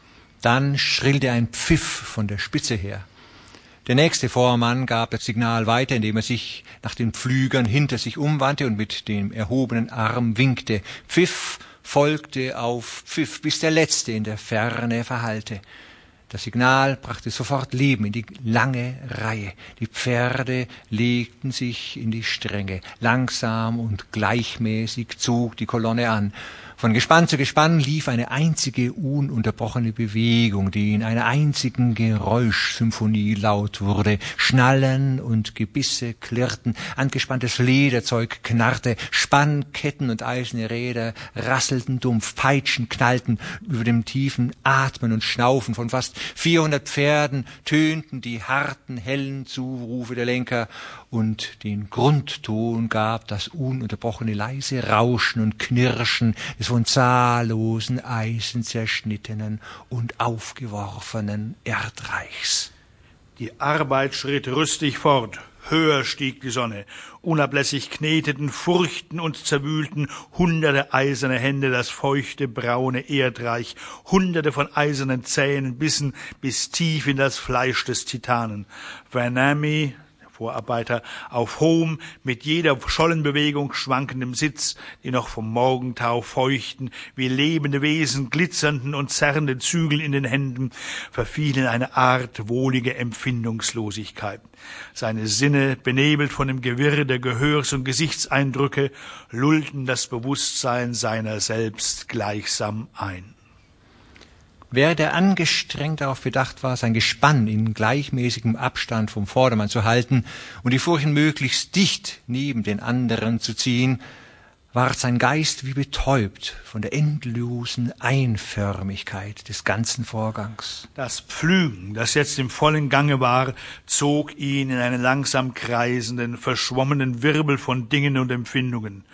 Dann schrillte ein Pfiff von der Spitze her. Der nächste Vormann gab das Signal weiter, indem er sich nach den Pflügern hinter sich umwandte und mit dem erhobenen Arm winkte. Pfiff folgte auf Pfiff, bis der Letzte in der Ferne verhallte. Das Signal brachte sofort Leben in die lange Reihe. Die Pferde legten sich in die Stränge. Langsam und gleichmäßig zog die Kolonne an. Von Gespann zu Gespann lief eine einzige ununterbrochene Bewegung, die in einer einzigen Geräuschsymphonie laut wurde. Schnallen und Gebisse klirrten, angespanntes Lederzeug knarrte, Spannketten und eiserne Räder rasselten dumpf, Peitschen knallten, über dem tiefen Atmen und Schnaufen von fast 400 Pferden tönten die harten, hellen Zurufe der Lenker, und den Grundton gab das ununterbrochene leise Rauschen und Knirschen des von zahllosen Eisen zerschnittenen und aufgeworfenen Erdreichs. Die Arbeit schritt rüstig fort. Höher stieg die Sonne. Unablässig kneteten, furchten und zerwühlten hunderte eiserne Hände das feuchte, braune Erdreich. Hunderte von eisernen Zähnen bissen bis tief in das Fleisch des Titanen. Wennermee, Vorarbeiter, auf hohem, mit jeder Schollenbewegung schwankendem Sitz, die noch vom Morgentau feuchten, wie lebende Wesen, glitzernden und zerrenden Zügel in den Händen, verfiel in eine Art wohlige Empfindungslosigkeit. Seine Sinne, benebelt von dem Gewirr der Gehörs- und Gesichtseindrücke, lullten das Bewusstsein seiner selbst gleichsam ein. Während er angestrengt darauf bedacht war, sein Gespann in gleichmäßigem Abstand vom Vordermann zu halten und die Furchen möglichst dicht neben den anderen zu ziehen, ward sein Geist wie betäubt von der endlosen Einförmigkeit des ganzen Vorgangs. Das Pflügen, das jetzt im vollen Gange war, zog ihn in einen langsam kreisenden, verschwommenen Wirbel von Dingen und Empfindungen.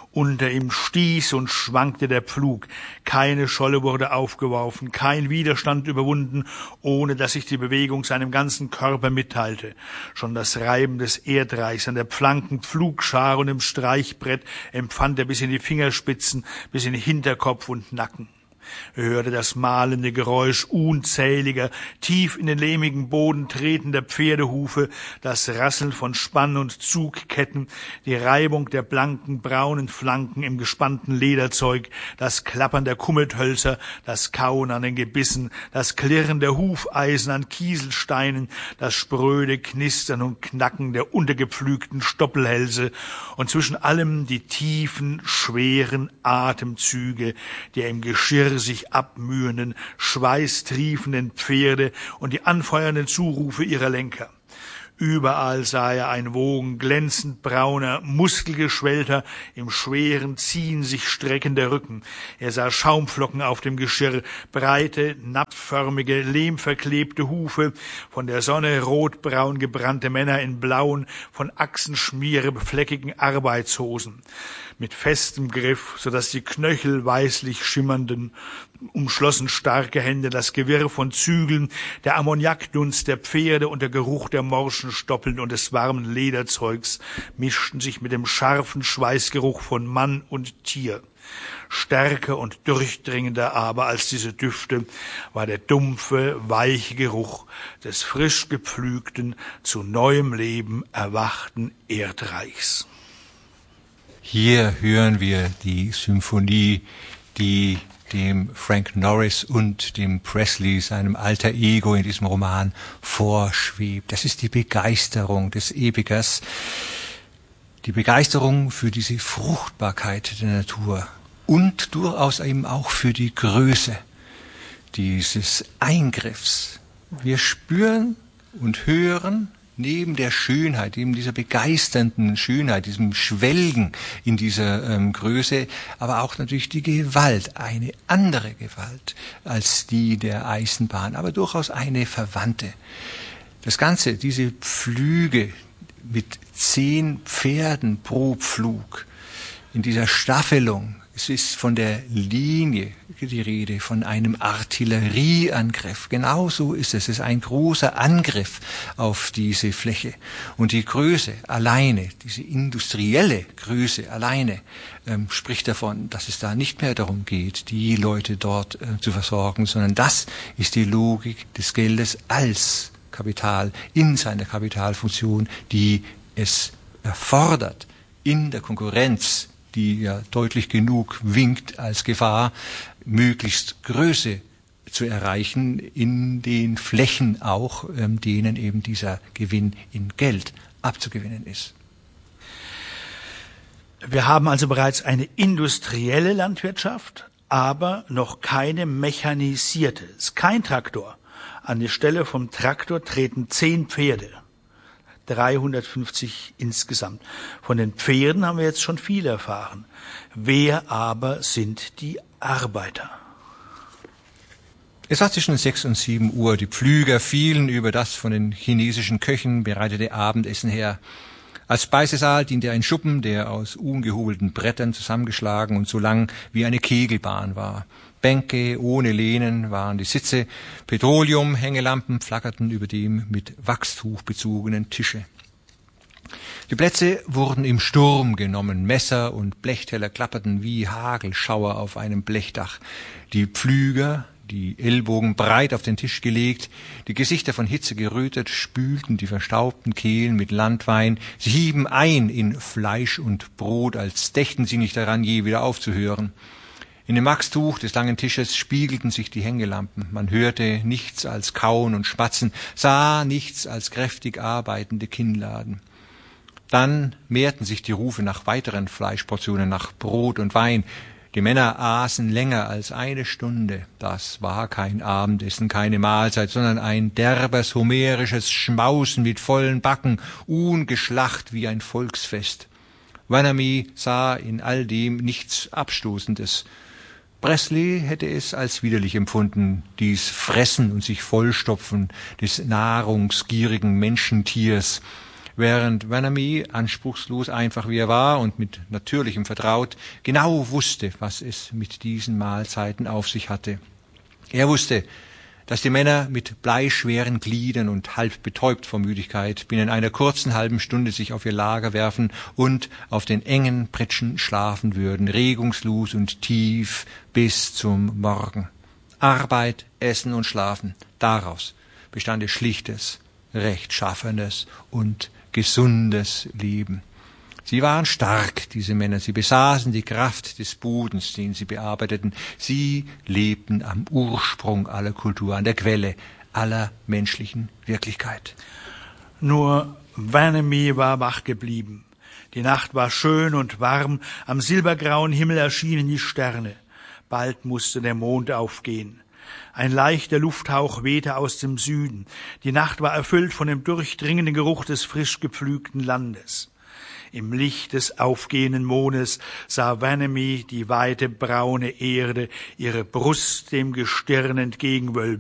Unter ihm stieß und schwankte der Pflug. Keine Scholle wurde aufgeworfen, kein Widerstand überwunden, ohne dass sich die Bewegung seinem ganzen Körper mitteilte. Schon das Reiben des Erdreichs an der blanken Pflugschar und im Streichbrett empfand er bis in die Fingerspitzen, bis in Hinterkopf und Nacken. Er hörte das mahlende Geräusch unzähliger, tief in den lehmigen Boden tretender Pferdehufe, das Rasseln von Spann- und Zugketten, die Reibung der blanken, braunen Flanken im gespannten Lederzeug, das Klappern der Kummelthölzer, das Kauen an den Gebissen, das Klirren der Hufeisen an Kieselsteinen, das spröde Knistern und Knacken der untergepflügten Stoppelhälse und zwischen allem die tiefen, schweren Atemzüge, die er im Geschirr sich abmühenden, schweißtriefenden Pferde und die anfeuernden Zurufe ihrer Lenker. Überall sah er ein Wogen glänzend brauner, muskelgeschwellter, im schweren Ziehen sich streckender Rücken. Er sah Schaumflocken auf dem Geschirr, breite, napfförmige, lehmverklebte Hufe, von der Sonne rotbraun gebrannte Männer in blauen, von Achsenschmiere befleckigen Arbeitshosen. Mit festem Griff, so dass die Knöchel weißlich schimmernden, umschlossen starke Hände, das Gewirr von Zügeln, der Ammoniakdunst der Pferde und der Geruch der morschen Stoppeln und des warmen Lederzeugs mischten sich mit dem scharfen Schweißgeruch von Mann und Tier. Stärker und durchdringender aber als diese Düfte war der dumpfe, weiche Geruch des frisch gepflügten, zu neuem Leben erwachten Erdreichs. Hier hören wir die Symphonie, die dem Frank Norris und dem Presley, seinem alter Ego in diesem Roman, vorschwebt. Das ist die Begeisterung des Epikers, die Begeisterung für diese Fruchtbarkeit der Natur und durchaus eben auch für die Größe dieses Eingriffs. Wir spüren und hören neben der Schönheit, neben dieser begeisternden Schönheit, diesem Schwelgen in dieser Größe, aber auch natürlich die Gewalt, eine andere Gewalt als die der Eisenbahn, aber durchaus eine verwandte. Das Ganze, diese Pflüge mit 10 Pferden pro Pflug, in dieser Staffelung, es ist von der Linie die Rede, von einem Artillerieangriff. Genauso ist es. Es ist ein großer Angriff auf diese Fläche. Und die Größe alleine, diese industrielle Größe alleine, spricht davon, dass es da nicht mehr darum geht, die Leute dort zu versorgen, sondern das ist die Logik des Geldes als Kapital in seiner Kapitalfunktion, die es erfordert, in der Konkurrenz, die ja deutlich genug winkt als Gefahr, möglichst Größe zu erreichen, in den Flächen auch, denen eben dieser Gewinn in Geld abzugewinnen ist. Wir haben also bereits eine industrielle Landwirtschaft, aber noch keine mechanisierte. Es ist kein Traktor. An die Stelle vom Traktor treten 10 Pferde. 350 insgesamt. Von den Pferden haben wir jetzt schon viel erfahren. Wer aber sind die Arbeiter? Es war zwischen 6 und 7 Uhr. Die Pflüger fielen über das von den chinesischen Köchen bereitete Abendessen her. Als Speisesaal diente ein Schuppen, der aus ungehobelten Brettern zusammengeschlagen und so lang wie eine Kegelbahn war. Bänke ohne Lehnen waren die Sitze, Petroleumhängelampen flackerten über dem mit Wachstuch bezogenen Tische. Die Plätze wurden im Sturm genommen, Messer und Blechteller klapperten wie Hagelschauer auf einem Blechdach. Die Pflüger, die Ellbogen breit auf den Tisch gelegt, die Gesichter von Hitze gerötet, spülten die verstaubten Kehlen mit Landwein, sie hieben ein in Fleisch und Brot, als dächten sie nicht daran, je wieder aufzuhören. In dem Wachstuch des langen Tisches spiegelten sich die Hängelampen. Man hörte nichts als Kauen und Schmatzen, sah nichts als kräftig arbeitende Kinnladen. Dann mehrten sich die Rufe nach weiteren Fleischportionen, nach Brot und Wein. Die Männer aßen länger als eine Stunde. Das war kein Abendessen, keine Mahlzeit, sondern ein derbes, homerisches Schmausen mit vollen Backen, ungeschlacht wie ein Volksfest. Vanamee sah in all dem nichts Abstoßendes. Presley hätte es als widerlich empfunden, dies Fressen und sich vollstopfen des nahrungsgierigen Menschentiers. während Vanamee, anspruchslos einfach wie er war und mit Natürlichem vertraut, genau wusste, was es mit diesen Mahlzeiten auf sich hatte. Er wusste, dass die Männer mit bleischweren Gliedern und halb betäubt vor Müdigkeit binnen einer kurzen halben Stunde sich auf ihr Lager werfen und auf den engen Pritschen schlafen würden, regungslos und tief bis zum Morgen. Arbeit, Essen und Schlafen, daraus bestand ihr schlichtes, rechtschaffenes und gesundes Leben. Sie waren stark, diese Männer. Sie besaßen die Kraft des Bodens, den sie bearbeiteten. Sie lebten am Ursprung aller Kultur, an der Quelle aller menschlichen Wirklichkeit. Nur Vanamee war wach geblieben. Die Nacht war schön und warm, am silbergrauen Himmel erschienen die Sterne. Bald musste der Mond aufgehen. Ein leichter Lufthauch wehte aus dem Süden. Die Nacht war erfüllt von dem durchdringenden Geruch des frisch gepflügten Landes. Im Licht des aufgehenden Mondes sah Vanamee die weite braune Erde, ihre Brust dem Gestirn entgegenwölben.